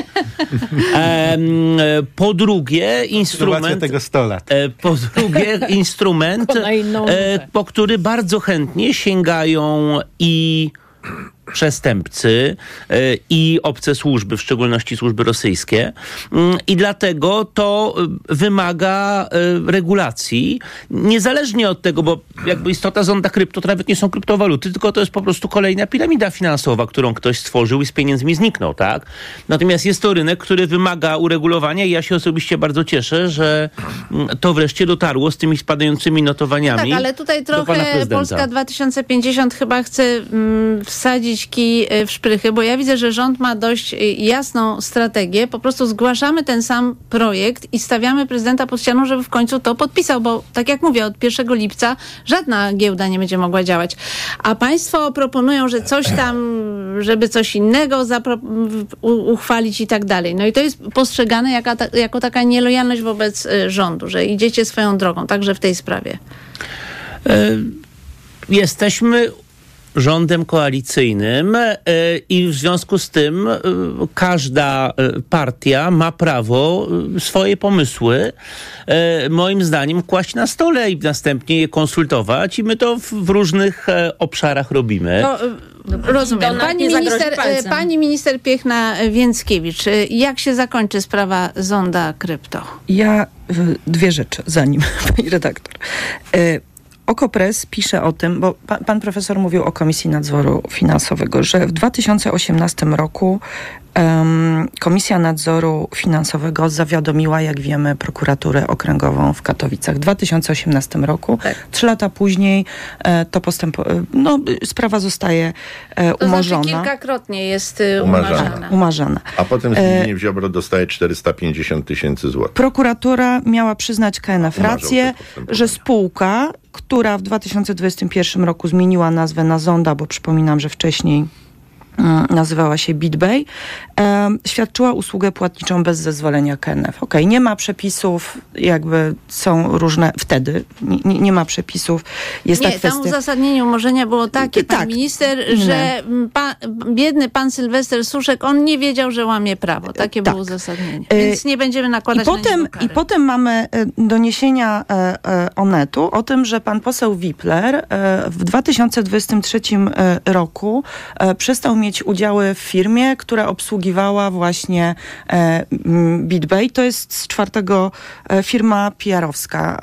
Speaker 5: E, po drugie instrument
Speaker 1: tego sto lat.
Speaker 5: E, po drugie instrument, e, po który bardzo chętnie sięgają i przestępcy i obce służby, w szczególności służby rosyjskie. I dlatego to wymaga regulacji, niezależnie od tego, bo jakby istota zonda krypto to nawet nie są kryptowaluty, tylko to jest po prostu kolejna piramida finansowa, którą ktoś stworzył i z pieniędzmi zniknął, tak? Natomiast jest to rynek, który wymaga uregulowania i ja się osobiście bardzo cieszę, że to wreszcie dotarło z tymi spadającymi notowaniami.
Speaker 2: Tak, ale tutaj trochę Polska dwa tysiące pięćdziesiąt chyba chce mm, wsadzić kij w szprychy, bo ja widzę, że rząd ma dość jasną strategię. Po prostu zgłaszamy ten sam projekt i stawiamy prezydenta pod ścianą, żeby w końcu to podpisał, bo tak jak mówię, od pierwszego lipca żadna giełda nie będzie mogła działać. A państwo proponują, że coś tam, żeby coś innego zapro- uchwalić i tak dalej. No i to jest postrzegane jako, ta, jako taka nielojalność wobec rządu, że idziecie swoją drogą, także w tej sprawie.
Speaker 5: Jesteśmy rządem koalicyjnym i w związku z tym każda partia ma prawo swoje pomysły moim zdaniem kłaść na stole i następnie je konsultować i my to w, w różnych obszarach robimy.
Speaker 2: To, rozumiem. Pani minister, pani minister Piechna-Więckiewicz, jak się zakończy sprawa zonda krypto?
Speaker 6: Ja dwie rzeczy zanim, pani redaktor. Okopres pisze o tym, bo pan, pan profesor mówił o Komisji Nadzoru Finansowego, że w dwa tysiące osiemnastym roku um, Komisja Nadzoru Finansowego zawiadomiła, jak wiemy, prokuraturę okręgową w Katowicach. W dwa tysiące osiemnastym roku, tak. Trzy lata później e, to postępo- no, sprawa zostaje e, umorzona.
Speaker 2: To znaczy kilkakrotnie jest e, umarzana.
Speaker 6: Tak, umarzana.
Speaker 7: A potem Zbigniew Ziobro dostaje czterysta pięćdziesiąt tysięcy złotych.
Speaker 6: Prokuratura miała przyznać K N F rację, że spółka, która w dwa tysiące dwudziestym pierwszym roku zmieniła nazwę na Zonda, bo przypominam, że wcześniej nazywała się BitBay, e, świadczyła usługę płatniczą bez zezwolenia K N F. Okej, okay, nie ma przepisów, jakby są różne, wtedy nie, nie ma przepisów, jest
Speaker 2: nie,
Speaker 6: ta kwestia...
Speaker 2: tam uzasadnienie umorzenia było takie, pan
Speaker 6: tak,
Speaker 2: minister,
Speaker 6: inne.
Speaker 2: że pa, biedny pan Sylwester Suszek, on nie wiedział, że łamie prawo. Takie tak. było uzasadnienie. Więc nie będziemy nakładać
Speaker 6: I potem,
Speaker 2: na niego kary.
Speaker 6: I potem mamy doniesienia Onetu o tym, że pan poseł Wipler w dwa tysiące dwudziestym trzecim roku przestał mieć udziały w firmie, która obsługiwała właśnie e, BitBay. To jest z czwartego e, firma P R-owska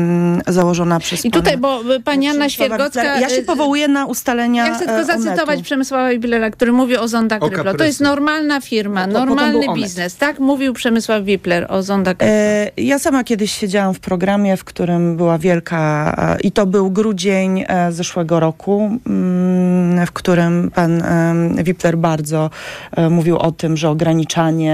Speaker 6: e, założona przez
Speaker 2: I tutaj, bo pani Anna Świergocka...
Speaker 6: Ja się powołuję na ustalenia
Speaker 2: Ja chcę tylko zacytować
Speaker 6: Onetu.
Speaker 2: Przemysława Wiplera, który mówi o Zonda Krypto. To jest normalna firma,
Speaker 6: no,
Speaker 2: normalny biznes. Tak mówił Przemysław Wipler o Zonda Krypto.
Speaker 6: E, ja sama kiedyś siedziałam w programie, w którym była wielka... E, I to był grudzień e, zeszłego roku, m, w którym pan e, Wipler bardzo e, mówił o tym, że ograniczanie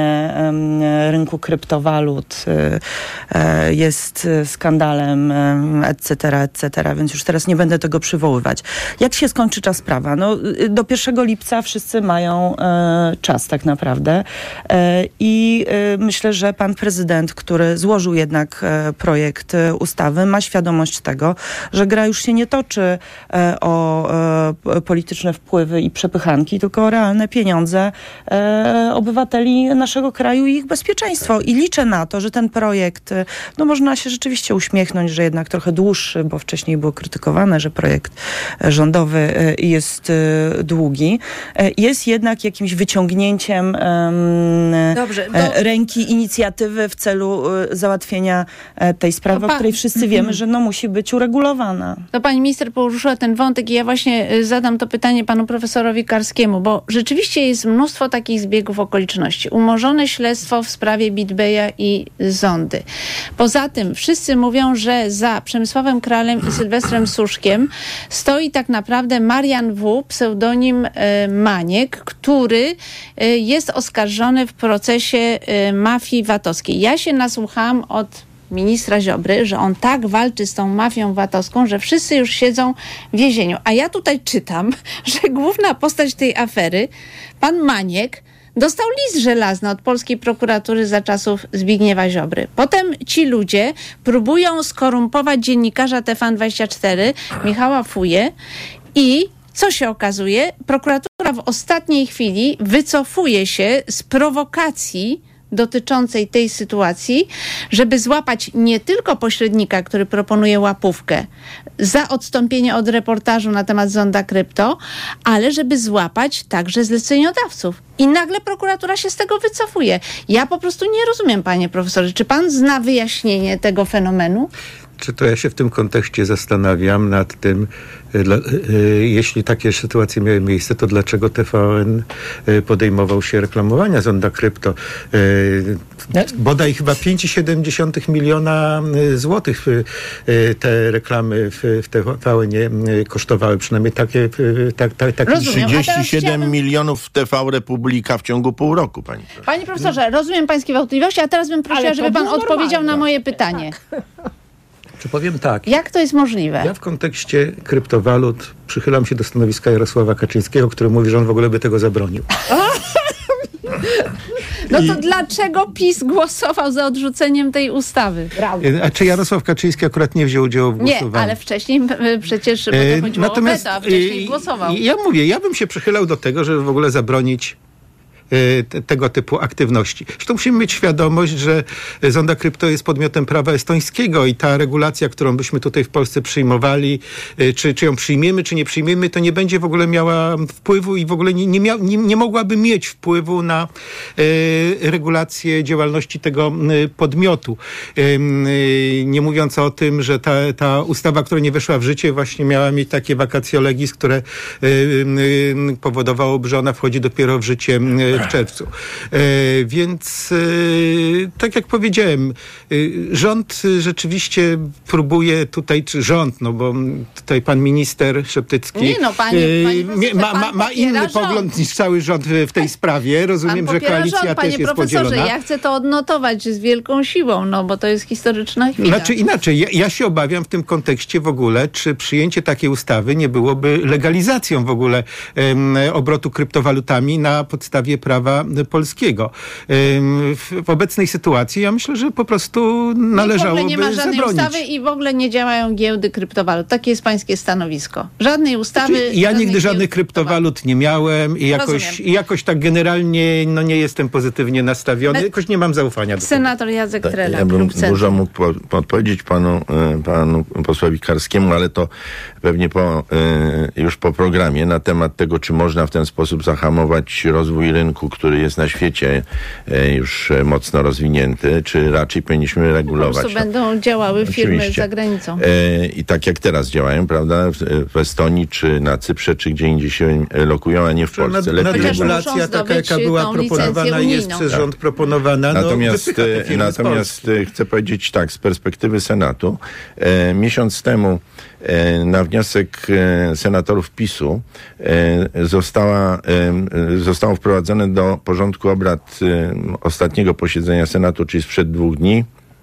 Speaker 6: e, rynku kryptowalut e, e, jest skandalem, e, et cetera, et cetera, więc już teraz nie będę tego przywoływać. Jak się skończy ta sprawa? No, do pierwszego lipca wszyscy mają e, czas tak naprawdę e, i e, myślę, że pan prezydent, który złożył jednak e, projekt e, ustawy, ma świadomość tego, że gra już się nie toczy e, o e, polityczne wpływy i przepychanki, tylko o realne pieniądze e, obywateli naszego kraju i ich bezpieczeństwo. I liczę na to, że ten projekt, no można się rzeczywiście uśmiechnąć, że jednak trochę dłuższy, bo wcześniej było krytykowane, że projekt rządowy jest długi, jest jednak jakimś wyciągnięciem um, Dobrze, do... ręki inicjatywy w celu załatwienia tej sprawy, pan... o której wszyscy wiemy, że no musi być uregulowana.
Speaker 2: To pani minister poruszyła ten wątek i ja właśnie zadam to pytanie panu profesorowi Karskiemu, bo rzeczywiście jest mnóstwo takich zbiegów okoliczności. Umorzone śledztwo w sprawie Bitbeja i Zondy. Poza tym wszyscy mówią, że za Przemysławem Kralem i Sylwestrem Suszkiem stoi tak naprawdę Marian W., pseudonim e, Maniek, który e, jest oskarżony w procesie e, mafii VAT-owskiej. Ja się nasłuchałam od ministra Ziobry, że on tak walczy z tą mafią VAT-owską, że wszyscy już siedzą w więzieniu. A ja tutaj czytam, że główna postać tej afery, pan Maniek, dostał list żelazny od polskiej prokuratury za czasów Zbigniewa Ziobry. Potem ci ludzie próbują skorumpować dziennikarza T V N dwadzieścia cztery, Michała Fuje, i co się okazuje? Prokuratura w ostatniej chwili wycofuje się z prowokacji dotyczącej tej sytuacji, żeby złapać nie tylko pośrednika, który proponuje łapówkę za odstąpienie od reportażu na temat Zonda Krypto, ale żeby złapać także zleceniodawców. I nagle prokuratura się z tego wycofuje. Ja po prostu nie rozumiem, panie profesorze. Czy pan zna wyjaśnienie tego fenomenu?
Speaker 1: Czy to ja się w tym kontekście zastanawiam nad tym, dla, y, jeśli takie sytuacje miały miejsce, to dlaczego T V N podejmował się reklamowania Zonda Krypto? Y, bodaj chyba pięć i siedem dziesiątych miliona złotych y, te reklamy w, w T V N-ie kosztowały, przynajmniej takie... Tak, tak, tak.
Speaker 7: trzydzieści siedem chciałabym... milionów w T V Republika w ciągu pół roku, pani profesor.
Speaker 2: Panie profesorze, rozumiem pańskie wątpliwości, a teraz bym prosiła, żeby pan odpowiedział na moje pytanie. Tak.
Speaker 1: Czy powiem tak.
Speaker 2: Jak to jest możliwe?
Speaker 1: Ja w kontekście kryptowalut przychylam się do stanowiska Jarosława Kaczyńskiego, który mówi, że on w ogóle by tego zabronił.
Speaker 2: No to I... dlaczego PiS głosował za odrzuceniem tej ustawy? Brawo.
Speaker 1: A czy Jarosław Kaczyński akurat nie wziął udziału w głosowaniu?
Speaker 2: Nie, ale wcześniej przecież bo to chodziło Natomiast, o weto, a wcześniej i, głosował.
Speaker 1: Ja mówię, ja bym się przychylał do tego, żeby w ogóle zabronić Te, tego typu aktywności. Zresztą musimy mieć świadomość, że Zonda Krypto jest podmiotem prawa estońskiego i ta regulacja, którą byśmy tutaj w Polsce przyjmowali, czy, czy ją przyjmiemy, czy nie przyjmiemy, to nie będzie w ogóle miała wpływu i w ogóle nie, nie, mia, nie, nie mogłaby mieć wpływu na e, regulację działalności tego e, podmiotu. E, e, nie mówiąc o tym, że ta, ta ustawa, która nie weszła w życie, właśnie miała mieć takie vacatio legis, które e, e, powodowałoby, że ona wchodzi dopiero w życie e, w czerwcu. E, więc e, tak jak powiedziałem, e, rząd rzeczywiście próbuje tutaj, czy rząd, no bo tutaj pan minister Szeptycki
Speaker 2: nie no, panie, panie
Speaker 1: e, ma, ma, ma inny rząd. pogląd niż cały rząd w tej sprawie. Rozumiem, że koalicja rząd, też jest podzielona.
Speaker 2: Ja chcę to odnotować z wielką siłą, no bo to jest historyczna chwila.
Speaker 1: Znaczy inaczej, ja, ja się obawiam w tym kontekście w ogóle, czy przyjęcie takiej ustawy nie byłoby legalizacją w ogóle um, obrotu kryptowalutami na podstawie prawa polskiego. W, w obecnej sytuacji ja myślę, że po prostu należałoby zabronić.
Speaker 2: W ogóle nie ma żadnej
Speaker 1: zabronić.
Speaker 2: ustawy i w ogóle nie działają giełdy kryptowalut. Takie jest pańskie stanowisko. Żadnej ustawy...
Speaker 1: Znaczy, ja nigdy żadnych kryptowalut nie miałem i jakoś, i jakoś tak generalnie no, nie jestem pozytywnie nastawiony. Jakoś nie mam zaufania do tego.
Speaker 2: Senator Jacek
Speaker 7: tak,
Speaker 2: Trela.
Speaker 7: Ja bym dużo mógł po, podpowiedzieć panu, panu posłowi Karskiemu, ale to pewnie po, już po programie na temat tego, czy można w ten sposób zahamować rozwój rynku, który jest na świecie już mocno rozwinięty, czy raczej powinniśmy regulować. Po
Speaker 2: prostu będą działały firmy Oczywiście. za granicą.
Speaker 7: I tak jak teraz działają, prawda, w Estonii, czy na Cyprze, czy gdzie indziej się lokują, a nie w Polsce.
Speaker 1: Nad, nadregulacja taka, jaka była proponowana i jest przez rząd proponowana. No,
Speaker 7: natomiast natomiast chcę powiedzieć tak, z perspektywy Senatu, e, miesiąc temu e, na wniosek e, senatorów PiSu e, została, e, zostało wprowadzone do porządku obrad e, ostatniego posiedzenia Senatu, czyli sprzed dwóch dni,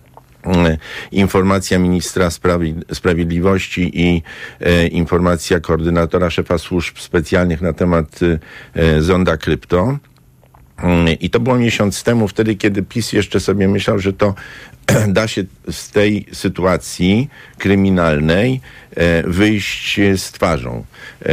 Speaker 7: informacja ministra Sprawi- Sprawiedliwości i e, informacja koordynatora szefa służb specjalnych na temat e, Zonda Krypto. I to było miesiąc temu, wtedy, kiedy PiS jeszcze sobie myślał, że to da się z tej sytuacji kryminalnej wyjść z twarzą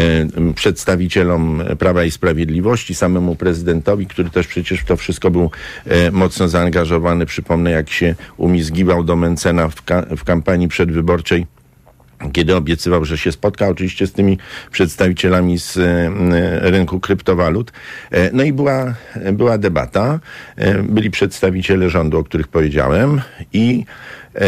Speaker 7: przedstawicielom Prawa i Sprawiedliwości, samemu prezydentowi, który też przecież w to wszystko był mocno zaangażowany. Przypomnę, jak się umizgiwał do Mencena w, ka- w kampanii przedwyborczej, kiedy obiecywał, że się spotka oczywiście z tymi przedstawicielami z e, rynku kryptowalut. E, no i była, była debata. E, byli przedstawiciele rządu, o których powiedziałem, i, e,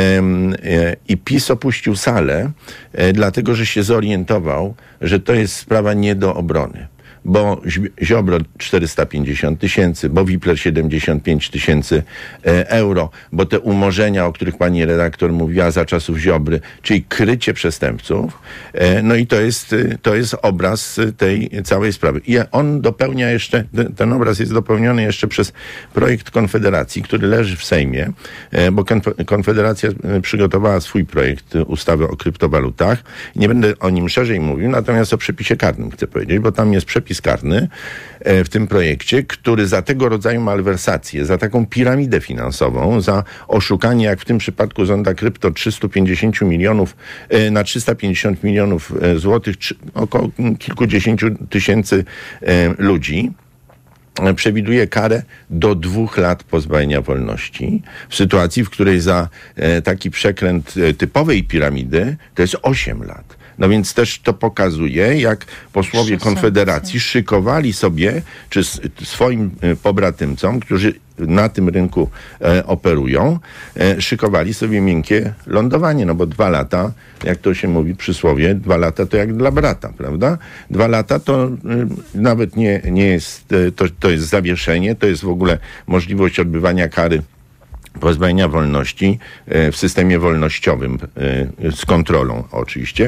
Speaker 7: e, i PiS opuścił salę, e, dlatego że się zorientował, że to jest sprawa nie do obrony. Bo Ziobro czterysta pięćdziesiąt tysięcy, bo Wipler siedemdziesiąt pięć tysięcy euro, bo te umorzenia, o których pani redaktor mówiła za czasów Ziobry, czyli krycie przestępców, e, no i to jest, to jest obraz tej całej sprawy. I on dopełnia jeszcze, ten obraz jest dopełniony jeszcze przez projekt Konfederacji, który leży w Sejmie, e, bo Konfederacja przygotowała swój projekt ustawy o kryptowalutach. Nie będę o nim szerzej mówił, natomiast o przepisie karnym chcę powiedzieć, bo tam jest przepis karny w tym projekcie, który za tego rodzaju malwersacje, za taką piramidę finansową, za oszukanie, jak w tym przypadku zonda krypto, trzysta pięćdziesiąt milionów na trzysta pięćdziesiąt milionów złotych, około kilkudziesięciu tysięcy ludzi, przewiduje karę do dwóch lat pozbawienia wolności, w sytuacji, w której za taki przekręt typowej piramidy to jest osiem lat. No więc też to pokazuje, jak posłowie Konfederacji szykowali sobie, czy swoim pobratymcom, którzy na tym rynku e, operują, e, szykowali sobie miękkie lądowanie, no bo dwa lata, jak to się mówi przysłowie, dwa lata to jak dla brata, prawda? Dwa lata to y, nawet nie, nie jest, y, to, to jest zawieszenie, to jest w ogóle możliwość odbywania kary pozbawienia wolności y, w systemie wolnościowym y, z kontrolą oczywiście.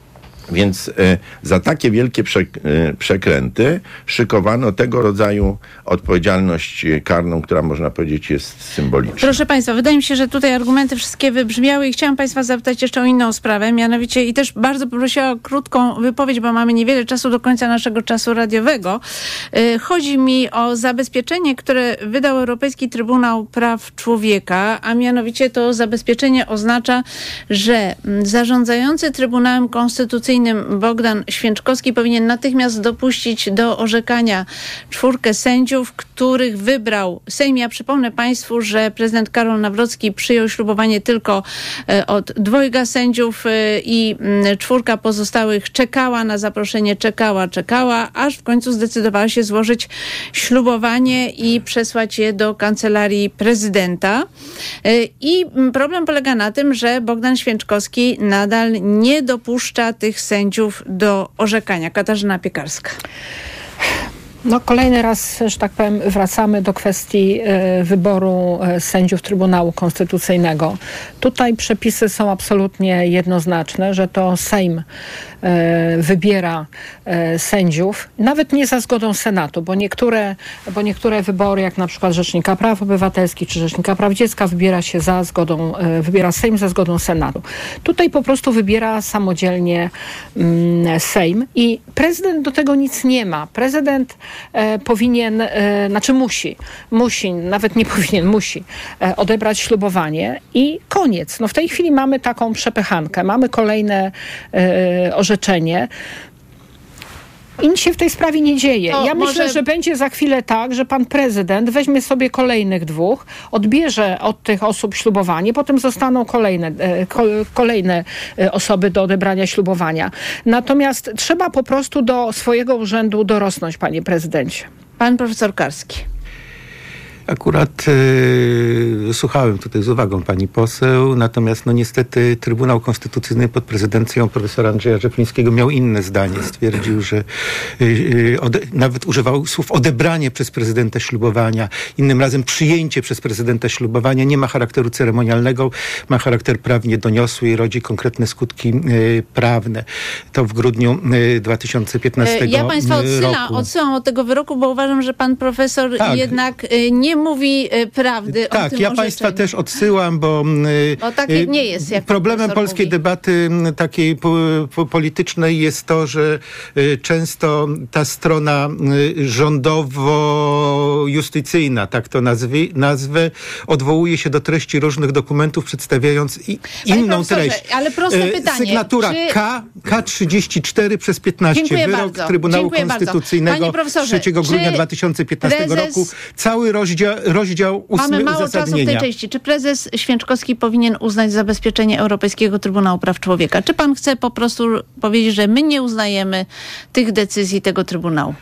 Speaker 7: Więc y, za takie wielkie prze, y, przekręty szykowano tego rodzaju odpowiedzialność karną, która można powiedzieć jest symboliczna.
Speaker 2: Proszę Państwa, wydaje mi się, że tutaj argumenty wszystkie wybrzmiały i chciałam Państwa zapytać jeszcze o inną sprawę, mianowicie i też bardzo poprosiła o krótką wypowiedź, bo mamy niewiele czasu do końca naszego czasu radiowego. Y, chodzi mi o zabezpieczenie, które wydał Europejski Trybunał Praw Człowieka, a mianowicie to zabezpieczenie oznacza, że zarządzający Trybunałem Konstytucyjnym Bogdan Święczkowski powinien natychmiast dopuścić do orzekania czwórkę sędziów, których wybrał Sejm. Ja przypomnę Państwu, że prezydent Karol Nawrocki przyjął ślubowanie tylko od dwojga sędziów i czwórka pozostałych czekała na zaproszenie, czekała, czekała, aż w końcu zdecydowała się złożyć ślubowanie i przesłać je do kancelarii prezydenta. I problem polega na tym, że Bogdan Święczkowski nadal nie dopuszcza tych sędziów do orzekania. Katarzyna Piekarska.
Speaker 3: No kolejny raz, że tak powiem, wracamy do kwestii y, wyboru y, sędziów Trybunału Konstytucyjnego. Tutaj przepisy są absolutnie jednoznaczne, że to Sejm y, wybiera y, sędziów, nawet nie za zgodą Senatu, bo niektóre, bo niektóre wybory, jak na przykład Rzecznika Praw Obywatelskich czy Rzecznika Praw Dziecka, wybiera się za zgodą, y, wybiera Sejm za zgodą Senatu. Tutaj po prostu wybiera samodzielnie y, Sejm i prezydent do tego nic nie ma. Prezydent E, powinien, e, znaczy musi, musi, nawet nie powinien, musi e, odebrać ślubowanie i koniec. No w tej chwili mamy taką przepychankę, mamy kolejne e, orzeczenie. I nic się w tej sprawie nie dzieje.
Speaker 2: To
Speaker 3: ja
Speaker 2: może...
Speaker 3: myślę, że będzie za chwilę tak, że pan prezydent weźmie sobie kolejnych dwóch, odbierze od tych osób ślubowanie, potem zostaną kolejne, ko, kolejne osoby do odebrania ślubowania. Natomiast trzeba po prostu do swojego urzędu dorosnąć, panie prezydencie.
Speaker 2: Pan profesor Karski.
Speaker 1: Akurat yy, słuchałem tutaj z uwagą pani poseł, natomiast no niestety Trybunał Konstytucyjny pod prezydencją profesora Andrzeja Rzeplińskiego miał inne zdanie. Stwierdził, że yy, ode, nawet używał słów odebranie przez prezydenta ślubowania, innym razem przyjęcie przez prezydenta ślubowania nie ma charakteru ceremonialnego, ma charakter prawnie doniosły i rodzi konkretne skutki yy, prawne. To w grudniu yy, dwa tysiące piętnastego
Speaker 2: roku. Ja państwa odsyłam, odsyłam od tego wyroku, bo uważam, że pan profesor tak. jednak yy, nie nie mówi y, prawdy
Speaker 1: tak,
Speaker 2: o tym
Speaker 1: ja
Speaker 2: orzeczeniu.
Speaker 1: państwa też odsyłam, bo,
Speaker 2: bo tak
Speaker 1: y,
Speaker 2: nie jest, jak
Speaker 1: problemem polskiej
Speaker 2: mówi.
Speaker 1: debaty takiej po, po, politycznej jest to, że y, często ta strona y, rządowo-justycyjna, tak to nazwę, nazwę, odwołuje się do treści różnych dokumentów, przedstawiając i, inną treść.
Speaker 2: Ale proste pytanie.
Speaker 1: Sygnatura
Speaker 2: czy...
Speaker 1: K, K trzydzieści cztery przez piętnaście.
Speaker 2: Dziękuję
Speaker 1: Wyrok
Speaker 2: bardzo.
Speaker 1: Trybunału
Speaker 2: Dziękuję
Speaker 1: Konstytucyjnego z trzeciego grudnia dwa tysiące piętnastego
Speaker 2: prezes...
Speaker 1: roku. Cały rozdział, rozdział ósmy
Speaker 2: Mamy mało
Speaker 1: uzasadnienia.
Speaker 2: czasu w tej części. Czy prezes Święczkowski powinien uznać zabezpieczenie Europejskiego Trybunału Praw Człowieka? Czy pan chce po prostu powiedzieć, że my nie uznajemy tych decyzji tego Trybunału?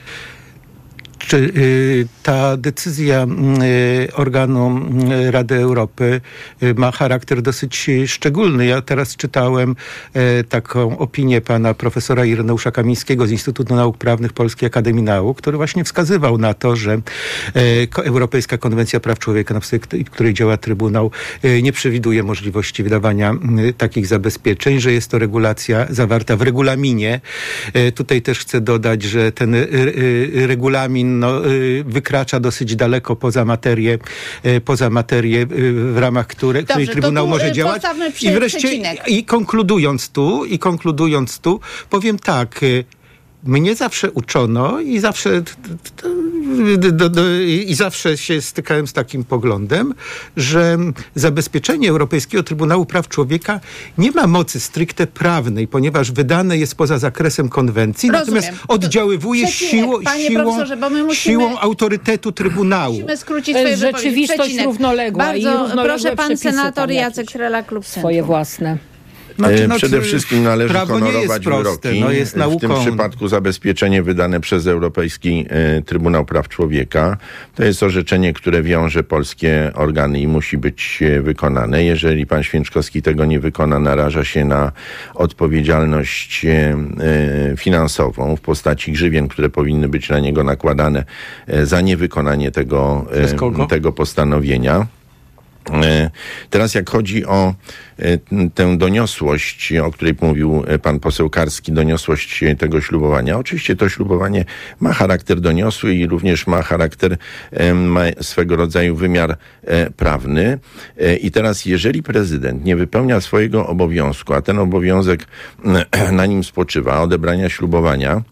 Speaker 1: Czy y, ta decyzja y, organu y, Rady Europy y, ma charakter dosyć szczególny. Ja teraz czytałem y, taką opinię pana profesora Ireneusza Kamińskiego z Instytutu Nauk Prawnych Polskiej Akademii Nauk, który właśnie wskazywał na to, że y, Europejska Konwencja Praw Człowieka, na podstawie której działa Trybunał, y, nie przewiduje możliwości wydawania y, takich zabezpieczeń, że jest to regulacja zawarta w regulaminie. Y, tutaj też chcę dodać, że ten y, y, regulamin no, y, wykracza dosyć daleko poza materię, y, poza materię y, w ramach które,
Speaker 2: Dobrze,
Speaker 1: której Trybunał
Speaker 2: tu,
Speaker 1: może
Speaker 2: y,
Speaker 1: działać.
Speaker 2: przy,
Speaker 1: I wreszcie,
Speaker 2: przecinek.
Speaker 1: i konkludując tu, i konkludując tu, powiem tak, y, mnie zawsze uczono i zawsze, do, do, do, i zawsze się stykałem z takim poglądem, że zabezpieczenie Europejskiego Trybunału Praw Człowieka nie ma mocy stricte prawnej, ponieważ wydane jest poza zakresem konwencji,
Speaker 2: Rozumiem.
Speaker 1: natomiast oddziaływuje siłą, siłą,
Speaker 2: musimy,
Speaker 1: siłą autorytetu Trybunału.
Speaker 2: Musimy skrócić swoje
Speaker 3: rzeczywistość
Speaker 2: Przecinek.
Speaker 3: równoległa.
Speaker 2: Bardzo
Speaker 3: i równoległe
Speaker 2: proszę, pan senator Jacek
Speaker 3: jakieś
Speaker 2: Trela, Klub
Speaker 3: swoje
Speaker 2: Centrum.
Speaker 3: własne.
Speaker 1: Znaczy, no,
Speaker 7: Przede wszystkim należy honorować wyroki.
Speaker 1: No jest nauką.
Speaker 7: W tym przypadku zabezpieczenie wydane przez Europejski e, Trybunał Praw Człowieka to jest orzeczenie, które wiąże polskie organy i musi być e, wykonane. Jeżeli pan Święczkowski tego nie wykona, naraża się na odpowiedzialność e, e, finansową w postaci grzywien, które powinny być na niego nakładane e, za niewykonanie tego, e, tego postanowienia. Teraz jak chodzi o tę doniosłość, o której mówił pan poseł Karski, doniosłość tego ślubowania. Oczywiście to ślubowanie ma charakter doniosły i również ma charakter, ma swego rodzaju wymiar prawny. I teraz jeżeli prezydent nie wypełnia swojego obowiązku, a ten obowiązek na nim spoczywa, odebrania ślubowania,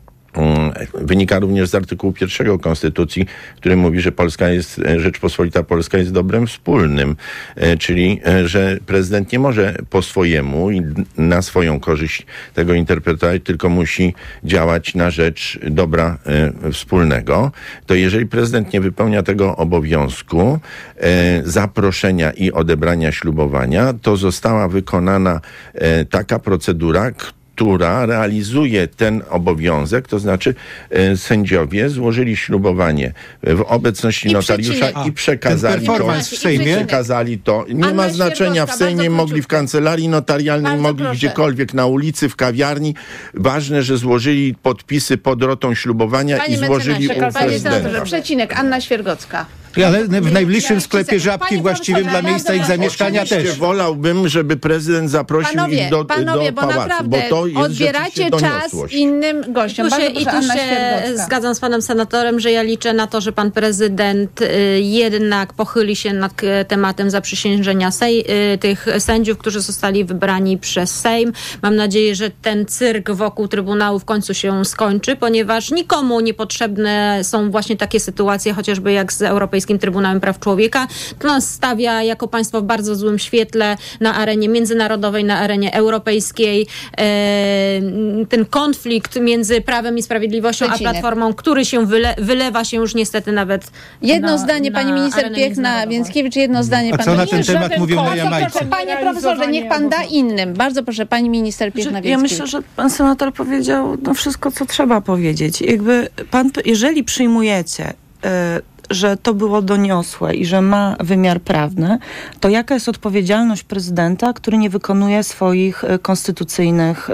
Speaker 7: wynika również z artykułu pierwszego Konstytucji, który mówi, że Polska jest, Rzeczpospolita Polska jest dobrem wspólnym, czyli że prezydent nie może po swojemu i na swoją korzyść tego interpretować, tylko musi działać na rzecz dobra wspólnego. To jeżeli prezydent nie wypełnia tego obowiązku zaproszenia i odebrania ślubowania, to została wykonana taka procedura, która realizuje ten obowiązek, to znaczy e, sędziowie złożyli ślubowanie w obecności
Speaker 2: I
Speaker 7: notariusza
Speaker 2: przecinek.
Speaker 7: i przekazali to.
Speaker 1: w Sejmie.
Speaker 7: Przekazali to. Nie
Speaker 2: Anna
Speaker 7: ma znaczenia, w
Speaker 2: Świergowska,
Speaker 7: Sejmie
Speaker 2: bardzo
Speaker 7: mogli, w
Speaker 2: króciutko.
Speaker 7: kancelarii notarialnej
Speaker 2: Bardzo
Speaker 7: mogli,
Speaker 2: proszę.
Speaker 7: gdziekolwiek, na ulicy, w kawiarni. Ważne, że złożyli podpisy pod rotą ślubowania
Speaker 2: Panie
Speaker 7: i złożyli
Speaker 2: mecenasie,
Speaker 7: u
Speaker 2: panie senatorze,
Speaker 7: prezydenta.
Speaker 2: przecinek, Anna Świergocka.
Speaker 1: Ale w najbliższym sklepie Żabki
Speaker 2: Panie
Speaker 1: właściwym
Speaker 2: profesorze,
Speaker 1: dla miejsca ich
Speaker 2: bardzo
Speaker 1: zamieszkania
Speaker 7: Oczywiście
Speaker 1: też.
Speaker 7: wolałbym, żeby prezydent zaprosił
Speaker 2: Panowie,
Speaker 7: ich do,
Speaker 2: panowie,
Speaker 7: do
Speaker 2: bo
Speaker 7: pałacu,
Speaker 2: naprawdę
Speaker 7: bo to jest
Speaker 2: odbieracie
Speaker 7: rzeczywiście
Speaker 2: czas
Speaker 7: doniosłość.
Speaker 2: innym gościom.
Speaker 4: Tu się,
Speaker 2: Bardzo
Speaker 4: I
Speaker 2: proszę,
Speaker 4: tu
Speaker 2: Anna
Speaker 4: się
Speaker 2: Świergocka.
Speaker 4: zgadzam z panem senatorem, że ja liczę na to, że pan prezydent y, jednak pochyli się nad k- tematem zaprzysiężenia sej, y, tych sędziów, którzy zostali wybrani przez Sejm. Mam nadzieję, że ten cyrk wokół Trybunału w końcu się skończy, ponieważ nikomu niepotrzebne są właśnie takie sytuacje, chociażby jak z Europejskim Trybunałem Praw Człowieka. To nas stawia jako państwo w bardzo złym świetle na arenie międzynarodowej, na arenie europejskiej. E, ten konflikt między Prawem i Sprawiedliwością
Speaker 2: Przecinek.
Speaker 4: a Platformą, który się wyle, wylewa się już niestety nawet
Speaker 2: Jedno
Speaker 4: na,
Speaker 2: zdanie,
Speaker 4: na
Speaker 2: pani minister
Speaker 4: arenę
Speaker 2: Piechna-Więckiewicz, jedno zdanie
Speaker 1: A
Speaker 2: pan
Speaker 1: co na
Speaker 2: minister.
Speaker 1: ten temat mówią na
Speaker 3: żaden
Speaker 1: Jamajce?
Speaker 3: konflikt.
Speaker 2: Panie profesorze, niech pan da innym. Bardzo proszę, pani minister
Speaker 6: Ja
Speaker 2: Piechna-Więckiewicz.
Speaker 6: myślę, że pan senator powiedział no, wszystko, co trzeba powiedzieć. Jakby pan, jeżeli przyjmujecie, y, że to było doniosłe i że ma wymiar prawny, to jaka jest odpowiedzialność prezydenta, który nie wykonuje swoich y, konstytucyjnych y,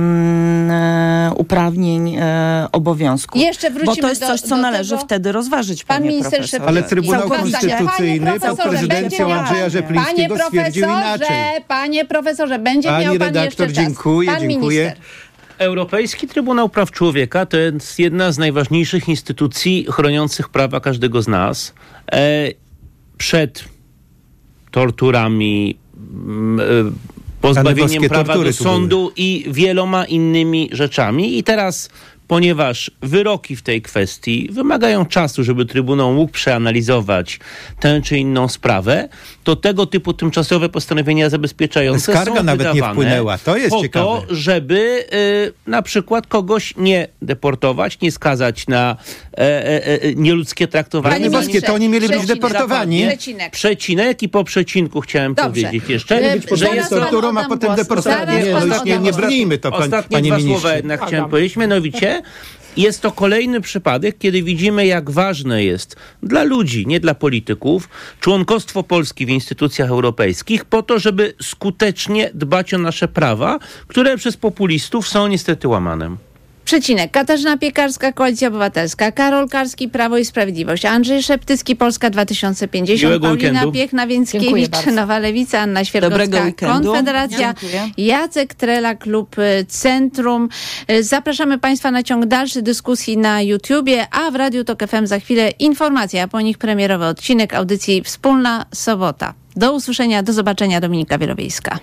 Speaker 6: y, uprawnień, y, obowiązków?
Speaker 2: Jeszcze wrócimy
Speaker 6: Bo to jest
Speaker 2: do-
Speaker 6: coś, co
Speaker 2: do
Speaker 6: należy
Speaker 2: tego.
Speaker 6: wtedy rozważyć,
Speaker 2: Pan
Speaker 6: panie
Speaker 2: minister
Speaker 6: profesorze.
Speaker 2: Szefczak.
Speaker 1: Ale Trybunał
Speaker 2: Całkowicie.
Speaker 1: Konstytucyjny
Speaker 2: Panie
Speaker 1: pod
Speaker 2: profesorze,
Speaker 1: prezydencją
Speaker 2: będzie
Speaker 1: Andrzeja
Speaker 2: miał-
Speaker 1: Żeplińskiego
Speaker 2: Panie
Speaker 1: stwierdził
Speaker 2: profesorze,
Speaker 1: inaczej.
Speaker 2: Panie profesorze, będzie
Speaker 1: Pani
Speaker 2: miał pan
Speaker 1: redaktor,
Speaker 2: jeszcze czas.
Speaker 1: dziękuję,
Speaker 2: Pan
Speaker 1: dziękuję.
Speaker 2: minister.
Speaker 5: Europejski Trybunał Praw Człowieka to jest jedna z najważniejszych instytucji chroniących prawa każdego z nas e, przed torturami, e, pozbawieniem prawa do sądu i wieloma innymi rzeczami. I teraz, ponieważ wyroki w tej kwestii wymagają czasu, żeby Trybunał mógł przeanalizować tę czy inną sprawę, to tego typu tymczasowe postanowienia zabezpieczające
Speaker 1: Skarga
Speaker 5: są
Speaker 1: nawet
Speaker 5: wydawane
Speaker 1: nie wpłynęła. To jest
Speaker 5: po
Speaker 1: ciekawe.
Speaker 5: to, żeby y, na przykład kogoś nie deportować, nie skazać na e, e, e, nieludzkie traktowanie.
Speaker 1: Panie boskie, to oni mieli być deportowani.
Speaker 2: Przecinek.
Speaker 5: Przecinek i po przecinku chciałem
Speaker 2: Dobrze.
Speaker 5: powiedzieć jeszcze,
Speaker 2: E,
Speaker 5: że jest to
Speaker 1: torturą, a potem deportowani. Nie, no już nie, nie brnijmy to, pan,
Speaker 5: ostatnie
Speaker 1: panie
Speaker 5: dwa
Speaker 1: ministrze.
Speaker 5: słowa jednak chciałem powiedzieć. Mianowicie jest to kolejny przypadek, kiedy widzimy, jak ważne jest dla ludzi, nie dla polityków, członkostwo Polski w instytucjach europejskich po to, żeby skutecznie dbać o nasze prawa, które przez populistów są niestety łamane.
Speaker 2: Przecinek. Katarzyna Piekarska, Koalicja Obywatelska, Karol Karski, Prawo i Sprawiedliwość, Andrzej Szeptycki, Polska dwa tysiące pięćdziesiąt,
Speaker 5: Miłego
Speaker 2: Paulina
Speaker 5: weekendu.
Speaker 2: Piechna-Więckiewicz, Nowa Lewica, Anna Świerkowska, Konfederacja,
Speaker 6: Dziękuję.
Speaker 2: Jacek Trela, Klub y, Centrum. Y, Zapraszamy Państwa na ciąg dalszy dyskusji na YouTubie, a w Radiu Tok F M za chwilę informacja, a po nich premierowy odcinek audycji Wspólna Sobota. Do usłyszenia, do zobaczenia. Dominika Wielowiejska.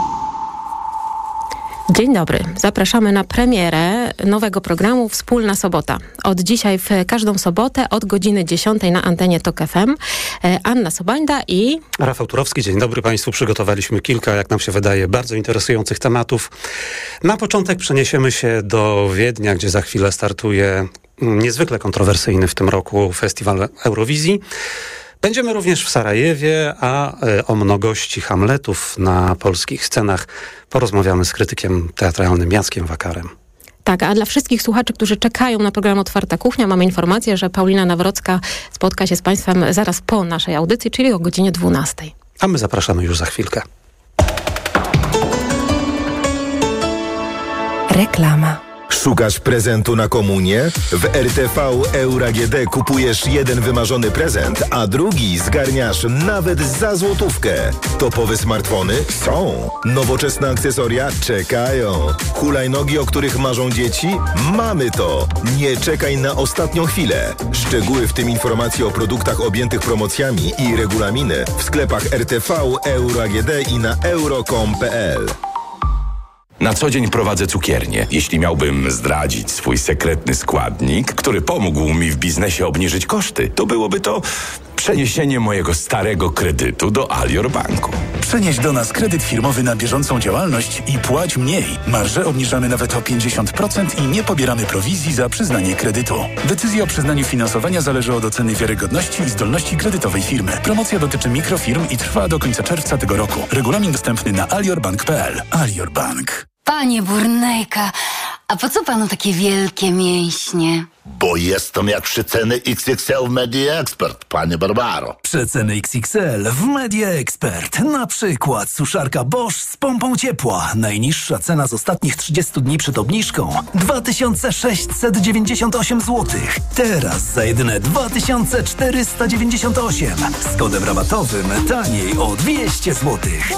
Speaker 4: Dzień dobry. Zapraszamy na premierę nowego programu Wspólna Sobota. Od dzisiaj w każdą sobotę od godziny dziesiątej na antenie Tok F M. Anna Sobańda i...
Speaker 8: Rafał Turowski. Dzień dobry Państwu. Przygotowaliśmy kilka, jak nam się wydaje, bardzo interesujących tematów. Na początek przeniesiemy się do Wiednia, gdzie za chwilę startuje niezwykle kontrowersyjny w tym roku festiwal Eurowizji. Będziemy również w Sarajewie, a o mnogości Hamletów na polskich scenach porozmawiamy z krytykiem teatralnym Jackiem Wakarem.
Speaker 4: Tak, a dla wszystkich słuchaczy, którzy czekają na program Otwarta Kuchnia, mamy informację, że Paulina Nawrocka spotka się z Państwem zaraz po naszej audycji, czyli o godzinie dwunastej.
Speaker 8: A my zapraszamy już za chwilkę.
Speaker 9: Reklama. Szukasz prezentu na komunię? W R T V Euro A G D kupujesz jeden wymarzony prezent, a drugi zgarniasz nawet za złotówkę. Topowe smartfony? Są. Nowoczesne akcesoria? Czekają. Hulajnogi, o których marzą dzieci? Mamy to. Nie czekaj na ostatnią chwilę. Szczegóły, w tym informacje o produktach objętych promocjami i regulaminy w sklepach R T V Euro A G D i na euro kropka com kropka p l.
Speaker 10: Na co dzień prowadzę cukiernię. Jeśli miałbym zdradzić swój sekretny składnik, który pomógł mi w biznesie obniżyć koszty, to byłoby to przeniesienie mojego starego kredytu do Alior Banku.
Speaker 11: Przenieś do nas kredyt firmowy na bieżącą działalność i płać mniej. Marże obniżamy nawet o pięćdziesiąt procent i nie pobieramy prowizji za przyznanie kredytu. Decyzja o przyznaniu finansowania zależy od oceny wiarygodności i zdolności kredytowej firmy. Promocja dotyczy mikrofirm i trwa do końca czerwca tego roku. Regulamin dostępny na aliorbank kropka p l. Alior Bank.
Speaker 12: Panie Burnejka, a po co panu takie wielkie mięśnie?
Speaker 13: Bo jestem jak przeceny X X L w Media Expert, panie Barbaro.
Speaker 11: Przeceny X X L w Media Expert. Na przykład suszarka Bosch z pompą ciepła. Najniższa cena z ostatnich trzydziestu dni przed obniżką dwa tysiące sześćset dziewięćdziesiąt osiem złotych. Teraz za jedyne dwa tysiące czterysta dziewięćdziesiąt osiem. Z kodem rabatowym taniej o dwieście złotych.